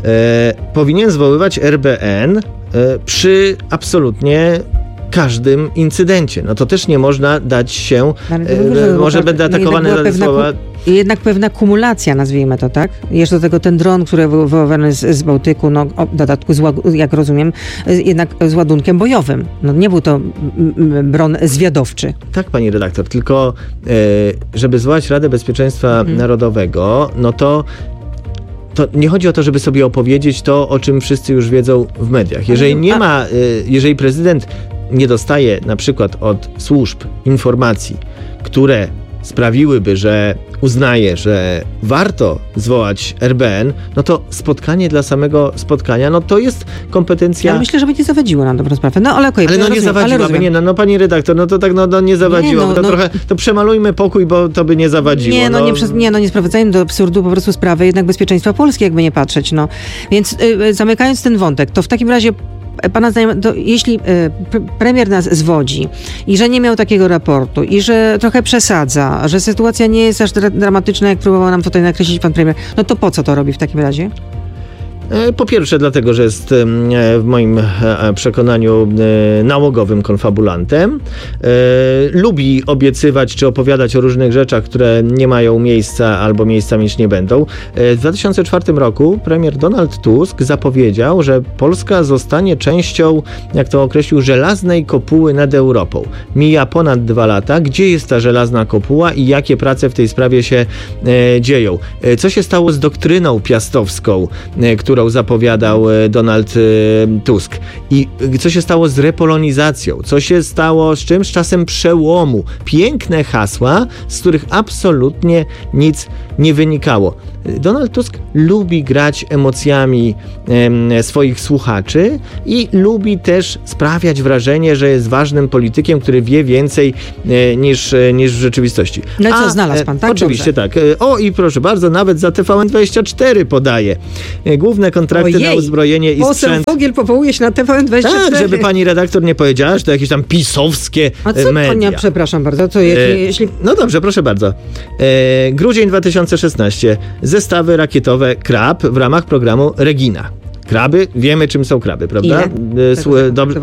e, powinien zwoływać R B N e, przy absolutnie każdym incydencie. No to też nie można dać się, e, może będę atakowany za słowa... Jednak pewna kumulacja, nazwijmy to, tak? Jeszcze do tego ten dron, który wywoływany z, z Bałtyku, no w dodatku, z, jak rozumiem, jednak z ładunkiem bojowym. No nie był to dron zwiadowczy. Tak, pani redaktor, tylko e, żeby zwołać Radę Bezpieczeństwa mhm. Narodowego, no to to nie chodzi o to, żeby sobie opowiedzieć to, o czym wszyscy już wiedzą w mediach. Jeżeli nie ma, e, jeżeli prezydent nie dostaje na przykład od służb informacji, które sprawiłyby, że uznaje, że warto zwołać R B N, no to spotkanie dla samego spotkania, no to jest kompetencja... Ja myślę, że by nie zawadziło na dobrą sprawę. No ale okej. Okay, ale no rozumiem, nie zawadziłaby, nie, no, no pani redaktor, no to tak no, no nie zawadziło. Nie, no, to no, trochę, to przemalujmy pokój, bo to by nie zawadziło. Nie, no, no. Nie, przez, nie, no nie sprowadzajmy do absurdu po prostu sprawy jednak bezpieczeństwa Polski, jakby nie patrzeć, no. Więc yy, zamykając ten wątek, to w takim razie pana zdaniem, to jeśli y, premier nas zwodzi i że nie miał takiego raportu i że trochę przesadza, że sytuacja nie jest aż dra- dramatyczna, jak próbował nam tutaj nakreślić pan premier, no to po co to robi w takim razie? Po pierwsze dlatego, że jest w moim przekonaniu nałogowym konfabulantem. Lubi obiecywać czy opowiadać o różnych rzeczach, które nie mają miejsca albo miejsca mieć nie będą. W dwa tysiące czwartym roku premier Donald Tusk zapowiedział, że Polska zostanie częścią, jak to określił, żelaznej kopuły nad Europą. Mija ponad dwa lata. Gdzie jest ta żelazna kopuła i jakie prace w tej sprawie się dzieją? Co się stało z doktryną piastowską, która którą zapowiadał Donald Tusk. I co się stało z repolonizacją? Co się stało z czymś? Czasem przełomu. Piękne hasła, z których absolutnie nic nie wynikało. Donald Tusk lubi grać emocjami e, swoich słuchaczy i lubi też sprawiać wrażenie, że jest ważnym politykiem, który wie więcej e, niż, e, niż w rzeczywistości. No i co, znalazł pan, tak? Oczywiście Dobrze. tak. E, o i proszę bardzo, nawet za T V N dwadzieścia cztery podaje. E, główne kontrakty Ojej, na uzbrojenie i poseł sprzęt. Fogiel powołuje się na T V N dwadzieścia cztery. Tak, żeby pani redaktor nie powiedziała, że to jakieś tam pisowskie A co media. Pania, przepraszam bardzo, co je, E, jeśli... No dobrze, proszę bardzo. E, grudzień dwa tysiące szesnasty. Zestawy rakietowe Krab w ramach programu Regina. Kraby, wiemy czym są kraby, prawda? Ile? E, Słu- dobrze.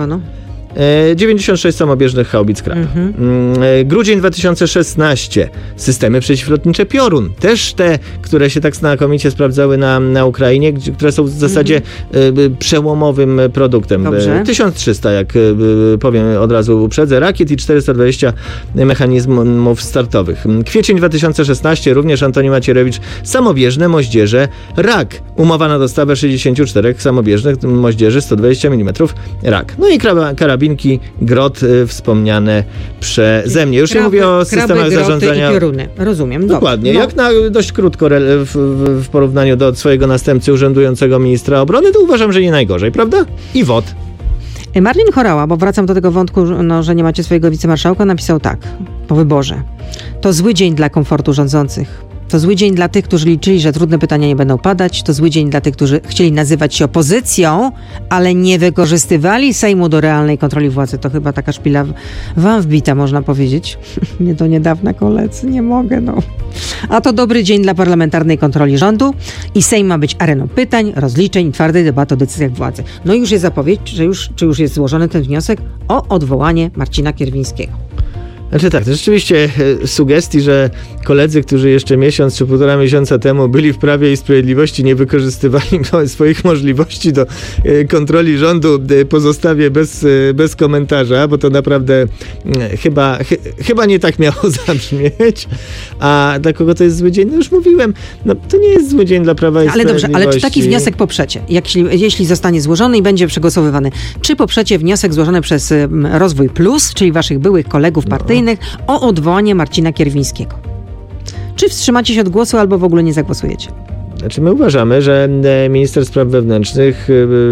E, dziewięćdziesiąt sześć samobieżnych haubic Krab. Mhm. E, grudzień dwa tysiące szesnasty. Systemy przeciwlotnicze Piorun. Też te, które się tak znakomicie sprawdzały na, na Ukrainie, gdzie, które są w zasadzie mhm. e, przełomowym produktem. Dobrze. E, tysiąc trzysta, jak e, powiem od razu uprzedzę, rakiet i czterysta dwadzieścia mechanizmów startowych. Kwiecień dwa tysiące szesnasty. Również Antoni Macierewicz. Samobieżne moździerze Rak. Umowa na dostawę sześćdziesiąt cztery samobieżnych moździerzy sto dwadzieścia milimetrów Rak. No i karabin Grot y, wspomniane przeze mnie. Już kraby, nie mówię o systemach kraby, zarządzania. I pioruny. Rozumiem. Dokładnie. No. Jak na dość krótko re, w, w, w porównaniu do swojego następcy urzędującego ministra obrony, to uważam, że nie najgorzej, prawda? I W O D. Marlin Horała, bo wracam do tego wątku, no, że nie macie swojego wicemarszałka, napisał tak po wyborze. To zły dzień dla komfortu rządzących. To zły dzień dla tych, którzy liczyli, że trudne pytania nie będą padać. To zły dzień dla tych, którzy chcieli nazywać się opozycją, ale nie wykorzystywali Sejmu do realnej kontroli władzy. To chyba taka szpila wam wbita, można powiedzieć. Nie do niedawna, koledzy, nie mogę, no. A to dobry dzień dla parlamentarnej kontroli rządu i Sejm ma być areną pytań, rozliczeń i twardej debaty o decyzjach władzy. No i już jest zapowiedź, że już, czy już jest złożony ten wniosek o odwołanie Marcina Kierwińskiego. Znaczy tak, to rzeczywiście e, sugestii, że koledzy, którzy jeszcze miesiąc czy półtora miesiąca temu byli w Prawie i Sprawiedliwości, nie wykorzystywali swoich możliwości do e, kontroli rządu, e, pozostawię bez, e, bez komentarza, bo to naprawdę e, chyba, chy, chyba nie tak miało zabrzmieć. A dla kogo to jest zły dzień? No już mówiłem, no to nie jest zły dzień dla Prawa i ale Sprawiedliwości. Dobrze, ale czy taki wniosek poprzecie, jeśli, jeśli zostanie złożony i będzie przegłosowywany, czy poprzecie wniosek złożony przez um, Rozwój Plus, czyli waszych byłych kolegów partyjnych, o odwołanie Marcina Kierwińskiego? Czy wstrzymacie się od głosu albo w ogóle nie zagłosujecie? Znaczy my uważamy, że minister spraw wewnętrznych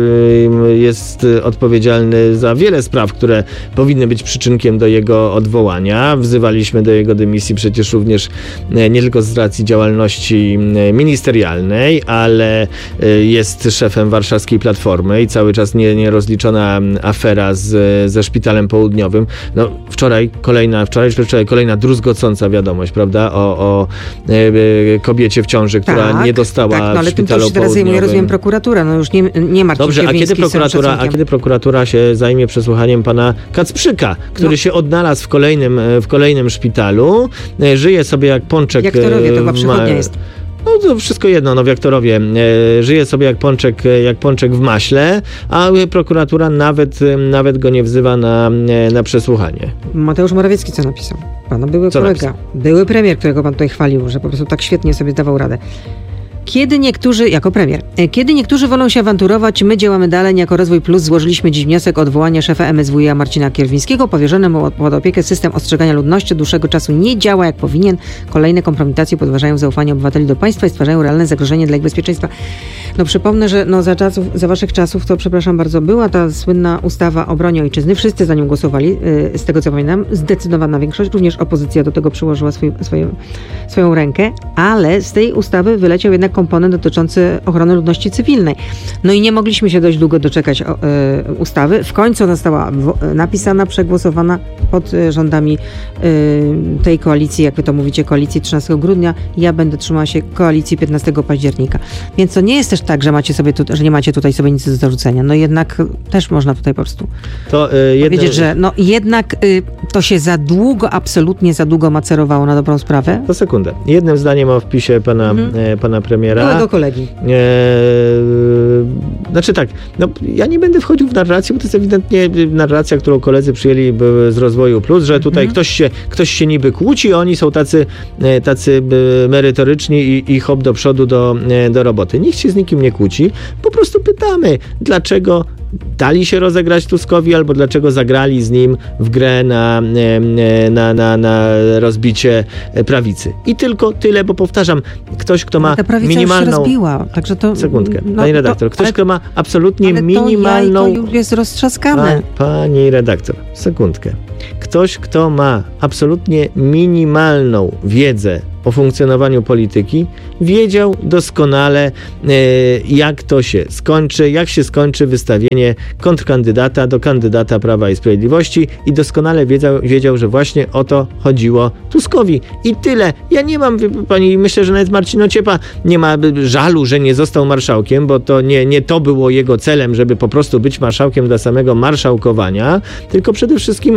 jest odpowiedzialny za wiele spraw, które powinny być przyczynkiem do jego odwołania. Wzywaliśmy do jego dymisji przecież również nie tylko z racji działalności ministerialnej, ale jest szefem warszawskiej Platformy i cały czas nie, nierozliczona afera z, ze Szpitalem Południowym. No wczoraj kolejna, wczoraj czy wczoraj kolejna druzgocąca wiadomość, prawda, o, o kobiecie w ciąży, która tak. nie dostała Tak, no ale tym też się teraz zajmuje, rozumiem, prokuratura. No już nie, nie Marcin Dobrze, a kiedy, prokuratura, a kiedy prokuratura się zajmie przesłuchaniem pana Kacprzyka, który no. się odnalazł w kolejnym, w kolejnym szpitalu, żyje sobie jak pączek. Jak to robię, to chyba przychodnia jest. No to wszystko jedno, no w Jaktorowie e, żyje sobie jak pączek, jak pączek w maśle, a prokuratura nawet, nawet go nie wzywa na, na przesłuchanie. Mateusz Morawiecki co napisał? Pana były co kolega, napisał? były premier, którego pan tutaj chwalił, że po prostu tak świetnie sobie dawał radę. Kiedy niektórzy, jako premier, kiedy niektórzy wolą się awanturować, my działamy dalej. Jako Rozwój Plus złożyliśmy dziś wniosek o odwołanie szefa M S W iA Marcina Kierwińskiego. Powierzony mu pod opiekę system ostrzegania ludności od dłuższego czasu nie działa jak powinien. Kolejne kompromitacje podważają zaufanie obywateli do państwa i stwarzają realne zagrożenie dla ich bezpieczeństwa. No przypomnę, że no za czasów, za waszych czasów, to przepraszam bardzo, była ta słynna ustawa o broni ojczyzny. Wszyscy za nią głosowali, yy, z tego co pamiętam. Zdecydowana większość, również opozycja do tego przyłożyła swój, swoją, swoją rękę, ale z tej ustawy wyleciał jednak komponent dotyczący ochrony ludności cywilnej. No i nie mogliśmy się dość długo doczekać o, y, ustawy. W końcu ona została w, napisana, przegłosowana pod y, rządami y, tej koalicji, jak wy to mówicie, koalicji trzynastego grudnia. Ja będę trzymała się koalicji piętnastego października. Więc to nie jest też tak, że macie sobie tu, że nie macie tutaj sobie nic do zarzucenia. No jednak też można tutaj po prostu to, y, jedno... powiedzieć, że no jednak y, to się za długo, absolutnie za długo macerowało na dobrą sprawę. To sekundę. Jednym zdaniem o wpisie pana, mhm. e, pana premiera. Byłego kolegi. E, znaczy tak, no ja nie będę wchodził w narrację, bo to jest ewidentnie narracja, którą koledzy przyjęli z Rozwoju Plus, że tutaj mhm. ktoś, się, ktoś się niby kłóci, oni są tacy, tacy merytoryczni i, i hop do przodu do, do roboty. Nikt się z nikim nie kłóci. Po prostu pytamy, dlaczego dali się rozegrać Tuskowi, albo dlaczego zagrali z nim w grę na, na, na, na rozbicie prawicy. I tylko tyle, bo powtarzam, ktoś, kto ma ta prawica minimalną... już się rozbiła, także to... Sekundkę, no, pani redaktor. Ktoś, ale, kto ma absolutnie ale minimalną... Ale to już jest roztrzaskane. Pa, pani redaktor, sekundkę. Ktoś, kto ma absolutnie minimalną wiedzę o funkcjonowaniu polityki, wiedział doskonale, e, jak to się skończy, jak się skończy wystawienie kontrkandydata do kandydata Prawa i Sprawiedliwości i doskonale wiedział, wiedział, że właśnie o to chodziło Tuskowi. I tyle. Ja nie mam, pani, myślę, że nawet Marcin Ociepa nie ma żalu, że nie został marszałkiem, bo to nie, nie to było jego celem, żeby po prostu być marszałkiem dla samego marszałkowania, tylko przede wszystkim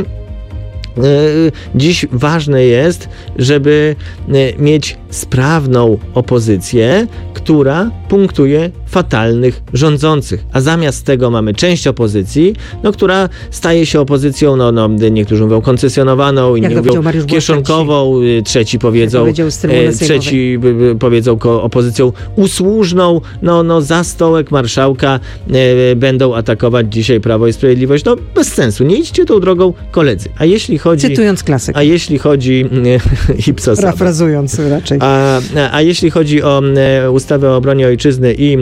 dziś ważne jest, żeby mieć sprawną opozycję, która punktuje fatalnych rządzących. A zamiast tego mamy część opozycji, no, która staje się opozycją, no, no niektórzy mówią koncesjonowaną, inni mówią kieszonkową, trzeci powiedzą, trzeci powiedzą opozycją usłużną, no, no za stołek marszałka e, będą atakować dzisiaj Prawo i Sprawiedliwość. No bez sensu. Nie idźcie tą drogą, koledzy. A jeśli chodzi... Cytując klasykę. A jeśli chodzi... Ipsos. Parafrazując raczej. A, a jeśli chodzi o e, ustawę o obronie ojczyzny i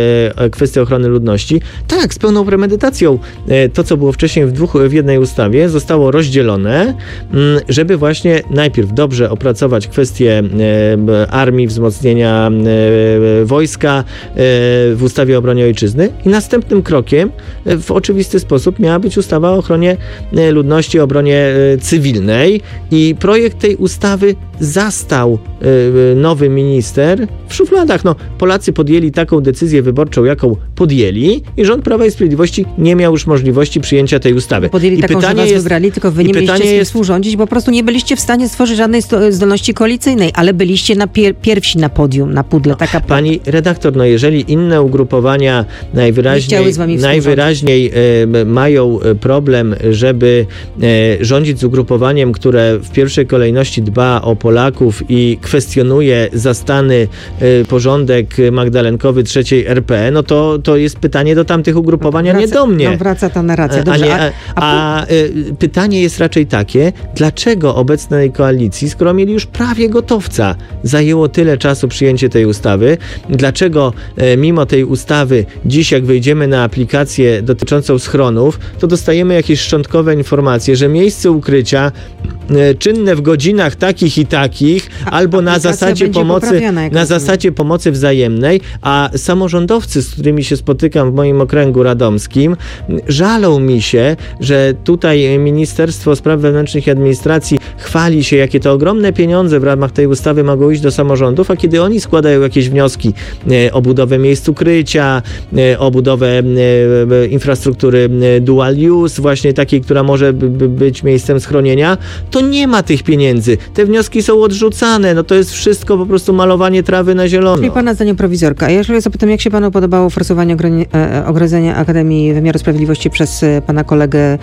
e, kwestię ochrony ludności, tak, z pełną premedytacją e, to, co było wcześniej w dwóch, w jednej ustawie, zostało rozdzielone, m, żeby właśnie najpierw dobrze opracować kwestię e, armii, wzmocnienia e, wojska e, w ustawie o obronie ojczyzny i następnym krokiem e, w oczywisty sposób miała być ustawa o ochronie e, ludności, o obronie e, cywilnej i projekt tej ustawy zastał y, nowy minister w szufladach. No, Polacy podjęli taką decyzję wyborczą, jaką podjęli i rząd Prawa i Sprawiedliwości nie miał już możliwości przyjęcia tej ustawy. Podjęli I taką, pytanie że was jest, wybrali, tylko wy nie mieliście z kim jest, współrządzić, bo po prostu nie byliście w stanie stworzyć żadnej zdolności koalicyjnej, ale byliście na pier- pierwsi na podium, na pudle. Taka pani redaktor, no jeżeli inne ugrupowania najwyraźniej, najwyraźniej e, mają problem, żeby e, rządzić z ugrupowaniem, które w pierwszej kolejności dba o Polaków i kwestionuje zastany y, porządek magdalenkowy trzeciej R P, no to, to jest pytanie do tamtych ugrupowań, a nie do mnie. No wraca ta narracja. Dobrze, a, nie, a, a, a y, pytanie jest raczej takie, dlaczego obecnej koalicji, skoro mieli już prawie gotowca, zajęło tyle czasu przyjęcie tej ustawy, dlaczego y, mimo tej ustawy dziś jak wejdziemy na aplikację dotyczącą schronów, to dostajemy jakieś szczątkowe informacje, że miejsce ukrycia y, czynne w godzinach takich i takich, a, albo na zasadzie pomocy na zasadzie pomocy wzajemnej, a samorządowcy, z którymi się spotykam w moim okręgu radomskim, żalą mi się, że tutaj Ministerstwo Spraw Wewnętrznych i Administracji chwali się, jakie to ogromne pieniądze w ramach tej ustawy mogą iść do samorządów, a kiedy oni składają jakieś wnioski e, o budowę miejsc ukrycia, e, o budowę e, infrastruktury e, dual use, właśnie takiej, która może b, b, być miejscem schronienia, to nie ma tych pieniędzy. Te wnioski są odrzucane. No to jest wszystko po prostu malowanie trawy na zielono. Czyli pana zdaniem prowizorka. A ja jeszcze zapytam, jak się panu podobało forsowanie ogroni- e, ogrodzenia Akademii Wymiaru Sprawiedliwości przez e, pana kolegę e,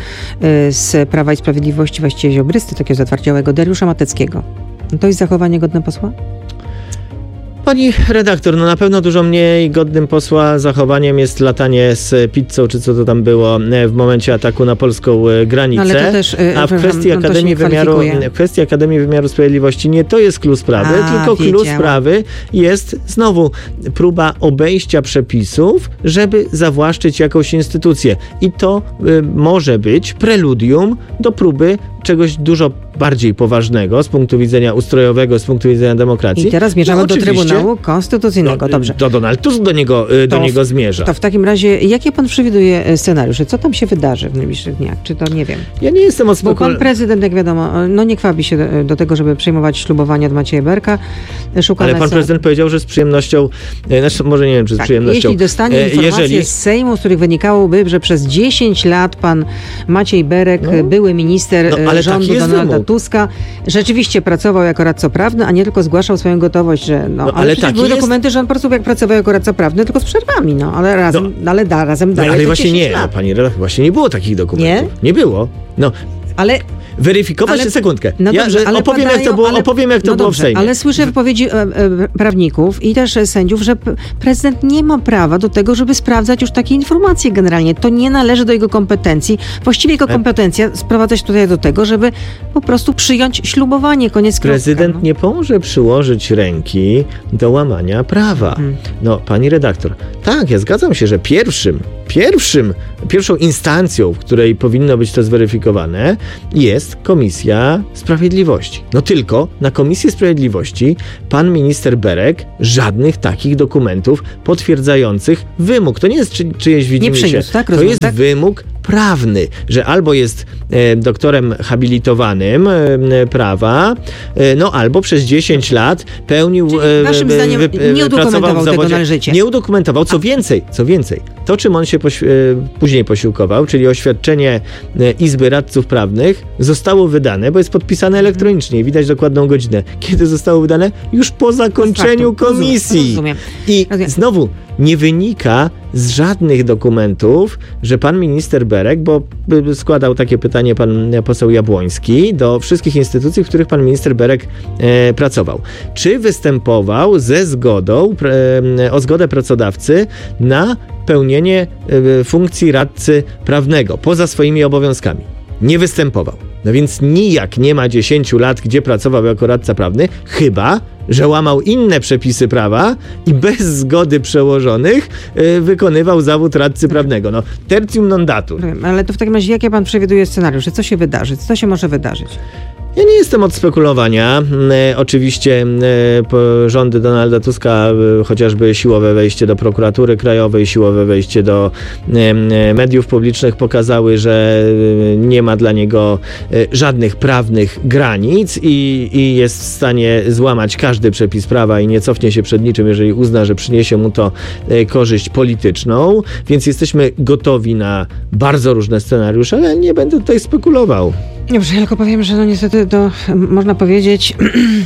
z Prawa i Sprawiedliwości, właściwie ziobrysty, takiego zatwardziałego, Dariusza Mateckiego. No to jest zachowanie godne posła? Pani redaktor, no na pewno dużo mniej godnym posła zachowaniem jest latanie z pizzą, czy co to tam było w momencie ataku na polską granicę. No ale to też, a w kwestii, no Akademii Wymiaru, w kwestii Akademii Wymiaru Sprawiedliwości nie to jest klucz sprawy, a, tylko klucz wiedziałam. sprawy jest znowu próba obejścia przepisów, żeby zawłaszczyć jakąś instytucję. I to y, może być preludium do próby czegoś dużo bardziej poważnego z punktu widzenia ustrojowego, z punktu widzenia demokracji. I teraz zmierzamy no, do Trybunału Konstytucyjnego. No, Dobrze. To Donald Tusk do niego, do to, niego zmierza. To w takim razie, jakie pan przewiduje scenariusze? Co tam się wydarzy w najbliższych dniach? Czy to nie wiem? Ja nie jestem od Bo pan prezydent, jak wiadomo, no nie kwapi się do, do tego, żeby przejmować ślubowanie od Macieja Berka. Szukane Ale pan są... prezydent powiedział, że z przyjemnością, znaczy, może nie wiem, czy z tak, przyjemnością. Jeśli dostanie e, informacje jeżeli... z Sejmu, z których wynikałoby, że przez dziesięć lat pan Maciej Berek, no, były minister no, ale rządu taki jest Donalda wymóg. Tuska, rzeczywiście pracował jako radca prawny, a nie tylko zgłaszał swoją gotowość, że no, no ale, ale były jest... dokumenty, że on po prostu jak pracował jako radca prawny, tylko z przerwami, no, ale razem, no, ale da, razem daje no, ale właśnie nie, lat. pani redaktor, właśnie nie było takich dokumentów. Nie, nie było. No. Ale weryfikować ale, się sekundkę. No ja dobrze, ale opowiem, padają, jak to było, ale, opowiem, jak to no było dobrze, w Sejmie. Ale słyszę wypowiedzi e, e, prawników i też sędziów, że p- prezydent nie ma prawa do tego, żeby sprawdzać już takie informacje generalnie. To nie należy do jego kompetencji. Właściwie jego kompetencja sprowadza się tutaj do tego, żeby po prostu przyjąć ślubowanie. Koniec kropka. Prezydent no. nie może przyłożyć ręki do łamania prawa. Hmm. No, pani redaktor, tak, ja zgadzam się, że pierwszym, pierwszym, pierwszą instancją, w której powinno być to zweryfikowane, jest Komisja Sprawiedliwości. No tylko na Komisję Sprawiedliwości pan minister Berek żadnych takich dokumentów potwierdzających wymóg. To nie jest czy, czyjeś widzimisię. Tak? To Rozumiem, jest tak? wymóg prawny, że albo jest e, doktorem habilitowanym e, prawa, e, no albo przez dziesięć lat pełnił... Czyli waszym e, zdaniem wy, nie udokumentował w tego zawodzie. należycie. Nie udokumentował, co więcej, co więcej, to czym on się poś- e, później posiłkował, czyli oświadczenie e, Izby Radców Prawnych, zostało wydane, bo jest podpisane elektronicznie, widać dokładną godzinę. Kiedy zostało wydane? Już po zakończeniu komisji. Rozumiem. I znowu, nie wynika z żadnych dokumentów, że pan minister Berek, bo składał takie pytanie pan poseł Jabłoński do wszystkich instytucji, w których pan minister Berek e, pracował. Czy występował ze zgodą, e, o zgodę pracodawcy na pełnienie e, funkcji radcy prawnego poza swoimi obowiązkami? Nie występował. No więc nijak nie ma dziesięciu lat, gdzie pracował jako radca prawny, chyba że łamał inne przepisy prawa i bez zgody przełożonych yy, wykonywał zawód radcy prawnego. No, tertium non datur. Ale to w takim razie, jakie pan przewiduje scenariusze? Co się wydarzy? Co się może wydarzyć? Ja nie jestem od spekulowania. E, oczywiście e, po rządy Donalda Tuska, e, chociażby siłowe wejście do prokuratury krajowej, siłowe wejście do e, mediów publicznych pokazały, że e, nie ma dla niego e, żadnych prawnych granic i, i jest w stanie złamać każdy przepis prawa i nie cofnie się przed niczym, jeżeli uzna, że przyniesie mu to e, korzyść polityczną. Więc jesteśmy gotowi na bardzo różne scenariusze, ale nie będę tutaj spekulował. Dobrze, ja tylko powiem, że no niestety to można powiedzieć,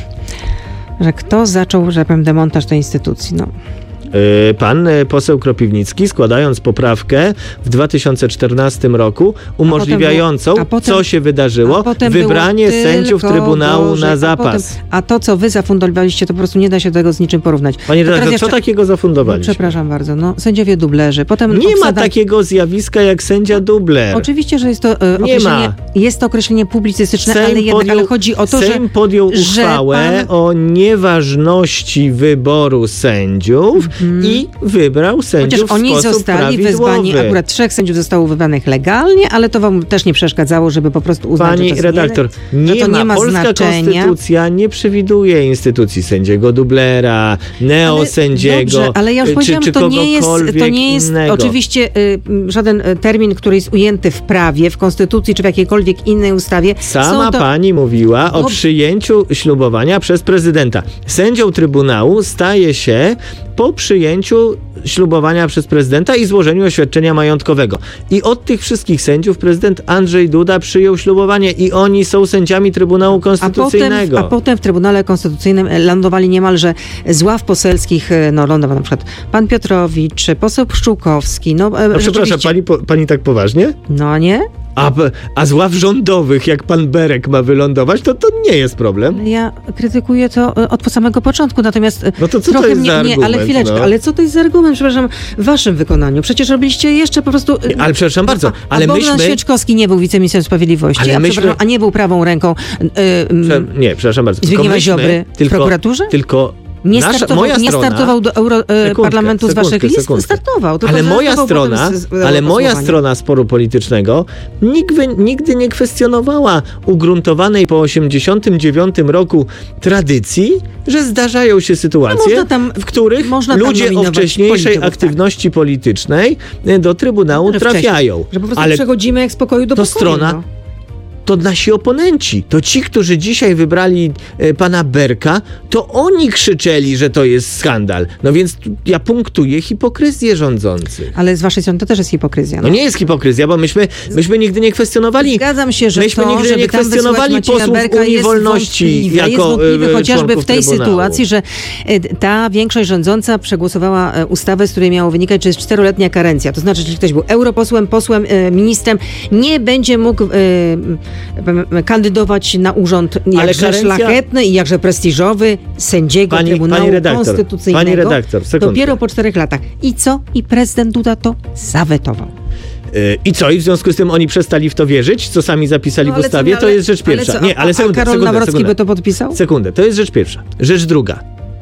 że kto zaczął, że powiem, demontaż tej instytucji, no. Pan poseł Kropiwnicki, składając poprawkę w dwa tysiące czternastym roku umożliwiającą, a potem, co się wydarzyło, wybranie sędziów Trybunału Boże, na a zapas. Potem, a to, co wy zafundowaliście, to po prostu nie da się tego z niczym porównać. Panie redaktor, jeszcze... co takiego zafundowaliście? No, przepraszam bardzo, no sędziowie dublerzy. Potem nie obsada... ma takiego zjawiska jak sędzia dubler. Oczywiście, że jest to e, nie określenie, ma. jest to określenie publicystyczne, Sejm ale jednak podjął, ale chodzi o to, Sejm że Sejm podjął uchwałę pan... o nieważności wyboru sędziów mm. i wybrał sędziów Chociaż oni w sposób zostali prawidłowy. wezwani, akurat trzech sędziów zostało wybranych legalnie, ale to wam też nie przeszkadzało, żeby po prostu uznać, Pani że to redaktor, nie, nie, to ma, nie ma polska znaczenia. konstytucja nie przewiduje instytucji sędziego dublera, neosędziego, ale, dobrze, ale ja już czy, powiedziałam, czy że to nie jest, to nie jest innego. oczywiście y, żaden termin, który jest ujęty w prawie, w konstytucji, czy w jakiejkolwiek innej ustawie. Sama to... pani mówiła o no... przyjęciu ślubowania przez prezydenta. Sędzią Trybunału staje się po przyjęciu ślubowania przez prezydenta i złożeniu oświadczenia majątkowego. I od tych wszystkich sędziów prezydent Andrzej Duda przyjął ślubowanie i oni są sędziami Trybunału Konstytucyjnego. A potem, a potem w Trybunale Konstytucyjnym lądowali niemalże z ław poselskich, no lądował na przykład pan Piotrowicz, poseł Pszczółkowski. No, no przepraszam, pani, pani tak poważnie? No nie? A, a z ław rządowych, jak pan Berek ma wylądować, to to nie jest problem. Ja krytykuję to od samego początku, natomiast no to co trochę to jest mnie, za argument? Nie, ale chwileczkę, no. ale co to jest za argument, przepraszam, w waszym wykonaniu? Przecież robiliście jeszcze po prostu... Ale przepraszam bardzo, ale a myśmy... Bogdan Świeczkowski nie był wiceministrem sprawiedliwości, ale a, myśmy... a nie był prawą ręką yy, Prze... Nie, przepraszam bardzo. Zbigniewa myśmy, Ziobry tylko, w prokuraturze? Tylko Nie Nasza, startował, moja nie strona, startował do Europarlamentu z waszych list? Sekundkę. Startował. Tylko ale moja strona, z, z ale moja strona sporu politycznego nigdy, nigdy nie kwestionowała ugruntowanej po osiemdziesiątym dziewiątym roku tradycji, że zdarzają się sytuacje, no tam, w których ludzie o wcześniejszej aktywności tak. politycznej do Trybunału no, trafiają. Że po prostu ale przechodzimy jak z pokoju do to pokoju. Strona, no. To nasi oponenci, to ci, którzy dzisiaj wybrali e, pana Berka, to oni krzyczeli, że to jest skandal. No więc tu ja punktuję hipokryzję rządzących. Ale z waszej strony to też jest hipokryzja. No, no nie jest hipokryzja, bo myśmy, myśmy nigdy nie kwestionowali. Zgadzam się, że myśmy to, nigdy nie kwestionowali posłów Berka Unii Wolności jest jako jest wątpliwy, chociażby w tej Trybunału. sytuacji, że ta większość rządząca przegłosowała ustawę, z której miało wynikać, że jest czteroletnia karencja. To znaczy, że jeśli ktoś był europosłem, posłem, ministrem, nie będzie mógł e, kandydować na urząd jakże karencja... szlachetny i jakże prestiżowy sędziego pani, Trybunału pani redaktor, Konstytucyjnego. Pani redaktor, dopiero po czterech latach. I co? I prezydent Duda to zawetował. I co? I w związku z tym oni przestali w to wierzyć, co sami zapisali no, w ustawie? Co, to ale, jest rzecz pierwsza. Ale co, nie, ale a, sekundę, a Karol sekundę, Nawrocki sekundę. by to podpisał? Sekundę, to jest rzecz pierwsza. Rzecz druga.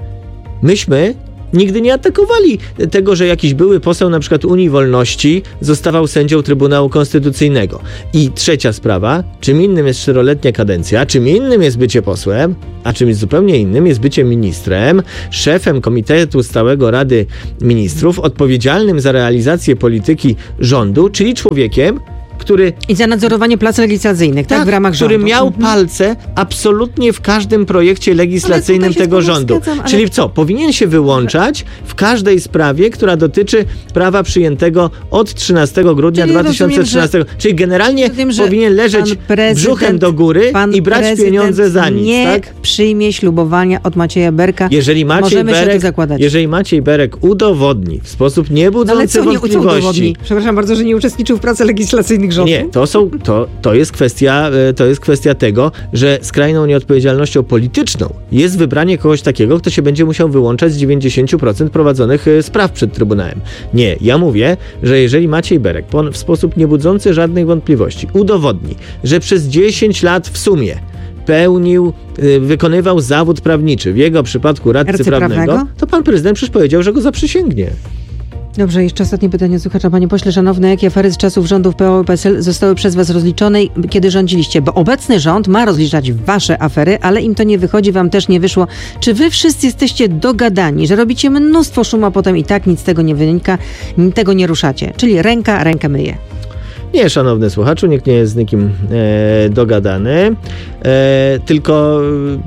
Myśmy nigdy nie atakowali tego, że jakiś były poseł na przykład Unii Wolności zostawał sędzią Trybunału Konstytucyjnego. I trzecia sprawa, czym innym jest czteroletnia kadencja, czym innym jest bycie posłem, a czymś zupełnie innym jest bycie ministrem, szefem Komitetu Stałego Rady Ministrów, odpowiedzialnym za realizację polityki rządu, czyli człowiekiem, który... I za nadzorowanie prac legislacyjnych, tak, tak w ramach który rządu. miał mhm. palce absolutnie w każdym projekcie legislacyjnym tego rządu. Zgadzam, ale... Czyli co? Powinien się wyłączać w każdej sprawie, która dotyczy prawa przyjętego od trzynastego grudnia Czyli dwa tysiące trzynastego. Rozumiem, że... Czyli generalnie rozumiem, powinien leżeć brzuchem do góry i brać pieniądze za nic. Nie tak? przyjmie ślubowania od Macieja Berka. Jeżeli Maciej Możemy Berek, się zakładać. jeżeli Maciej Berek udowodni w sposób niebudzący no ale co, wątpliwości... Nie, Przepraszam bardzo, że nie uczestniczył w pracach legislacyjnych rządu. Nie, to są To, to, jest kwestia, to jest kwestia tego, że skrajną nieodpowiedzialnością polityczną jest wybranie kogoś takiego, kto się będzie musiał wyłączać z dziewięćdziesiąt procent prowadzonych spraw przed Trybunałem. Nie, ja mówię, że jeżeli Maciej Berek w sposób niebudzący żadnych wątpliwości udowodni, że przez dziesięć lat w sumie pełnił, wykonywał zawód prawniczy, w jego przypadku radcy Radcy prawnego, prawnego? to pan prezydent przecież powiedział, że go zaprzysięgnie. Dobrze, jeszcze ostatnie pytanie słuchacza. Panie pośle, szanowny, jakie afery z czasów rządów P O P S L zostały przez was rozliczone, kiedy rządziliście? Bo obecny rząd ma rozliczać wasze afery, ale im to nie wychodzi, wam też nie wyszło. Czy wy wszyscy jesteście dogadani, że robicie mnóstwo szumu, a potem i tak nic z tego nie wynika, tego nie ruszacie? Czyli ręka rękę myje. Nie, szanowny słuchaczu, nikt nie jest z nikim e, dogadany, e, tylko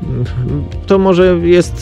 to może jest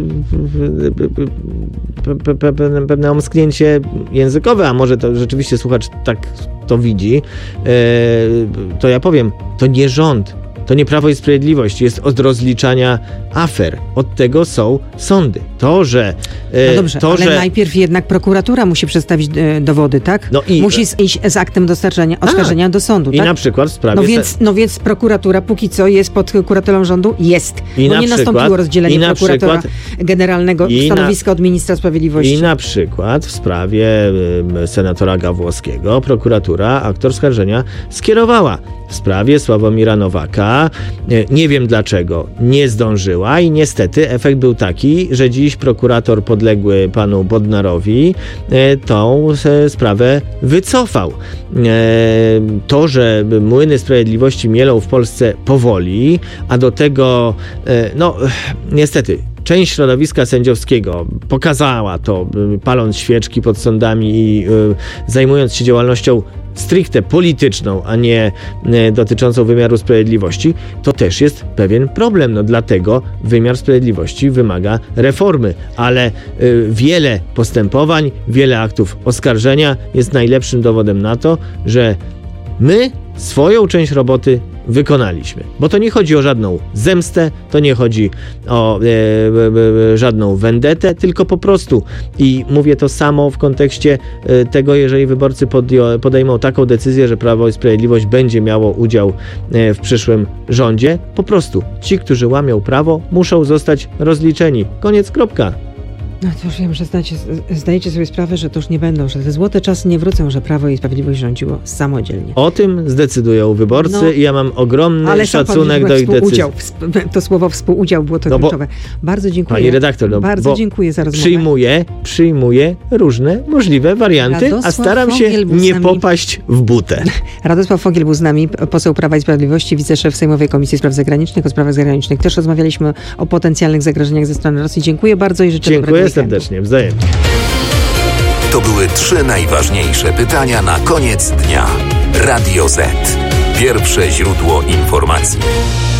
pe, pe, pe, pewne omsknięcie językowe, a może to rzeczywiście słuchacz tak to widzi, e, to ja powiem, to nie rząd, to nie Prawo i Sprawiedliwość jest od rozliczania afer. Od tego są sądy. To, że... No dobrze, to, ale że... najpierw jednak prokuratura musi przedstawić e, dowody, tak? No i... Musi iść z aktem dostarczenia, oskarżenia do sądu, I tak? na przykład w sprawie... No więc, no więc prokuratura póki co jest pod kuratelą rządu? Jest. I Bo na nie przykład, nastąpiło rozdzielenie i na prokuratora przykład, generalnego i stanowiska na, od ministra sprawiedliwości. I na przykład w sprawie y, senatora Gawłowskiego prokuratura akt oskarżenia skierowała. W sprawie Sławomira Nowaka, y, nie wiem dlaczego, nie zdążyła i niestety efekt był taki, że dziś prokurator podległy panu Bodnarowi y, tą y, sprawę wycofał. Y, to, że młyny sprawiedliwości mielą w Polsce powoli, a do tego, y, no niestety, część środowiska sędziowskiego pokazała to, paląc świeczki pod sądami i y, zajmując się działalnością stricte polityczną, a nie y, dotyczącą wymiaru sprawiedliwości, to też jest pewien problem. No dlatego wymiar sprawiedliwości wymaga reformy, ale y, wiele postępowań, wiele aktów oskarżenia jest najlepszym dowodem na to, że my swoją część roboty wykonaliśmy. Bo to nie chodzi o żadną zemstę, to nie chodzi o e, e, żadną vendetę, tylko po prostu, i mówię to samo w kontekście e, tego, jeżeli wyborcy podjo- podejmą taką decyzję, że Prawo i Sprawiedliwość będzie miało udział e, w przyszłym rządzie, po prostu ci, którzy łamią prawo, muszą zostać rozliczeni. Koniec, kropka. No to już wiem, że zdajecie, zdajecie sobie sprawę, że to już nie będą, że te złote czasy nie wrócą, że Prawo i Sprawiedliwość rządziło samodzielnie. O tym zdecydują wyborcy No, i ja mam ogromny ale szacunek do ich decyzji. To słowo współudział było to no kluczowe. Bardzo dziękuję. Pani redaktor, no, bardzo dziękuję za rozmowę. Przyjmuję, przyjmuję różne możliwe warianty, Radosław a staram się Fogiel był z nie nami. popaść w butę. Radosław Fogiel był z nami, poseł Prawa i Sprawiedliwości, wiceszef Sejmowej Komisji Spraw Zagranicznych. O sprawach zagranicznych też rozmawialiśmy, o potencjalnych zagrożeniach ze strony Rosji. Dziękuję bardzo i życzę dobrego Dziękuję weekendu. serdecznie, wzajemnie. To były trzy najważniejsze pytania na koniec dnia. Radio Z. Pierwsze źródło informacji.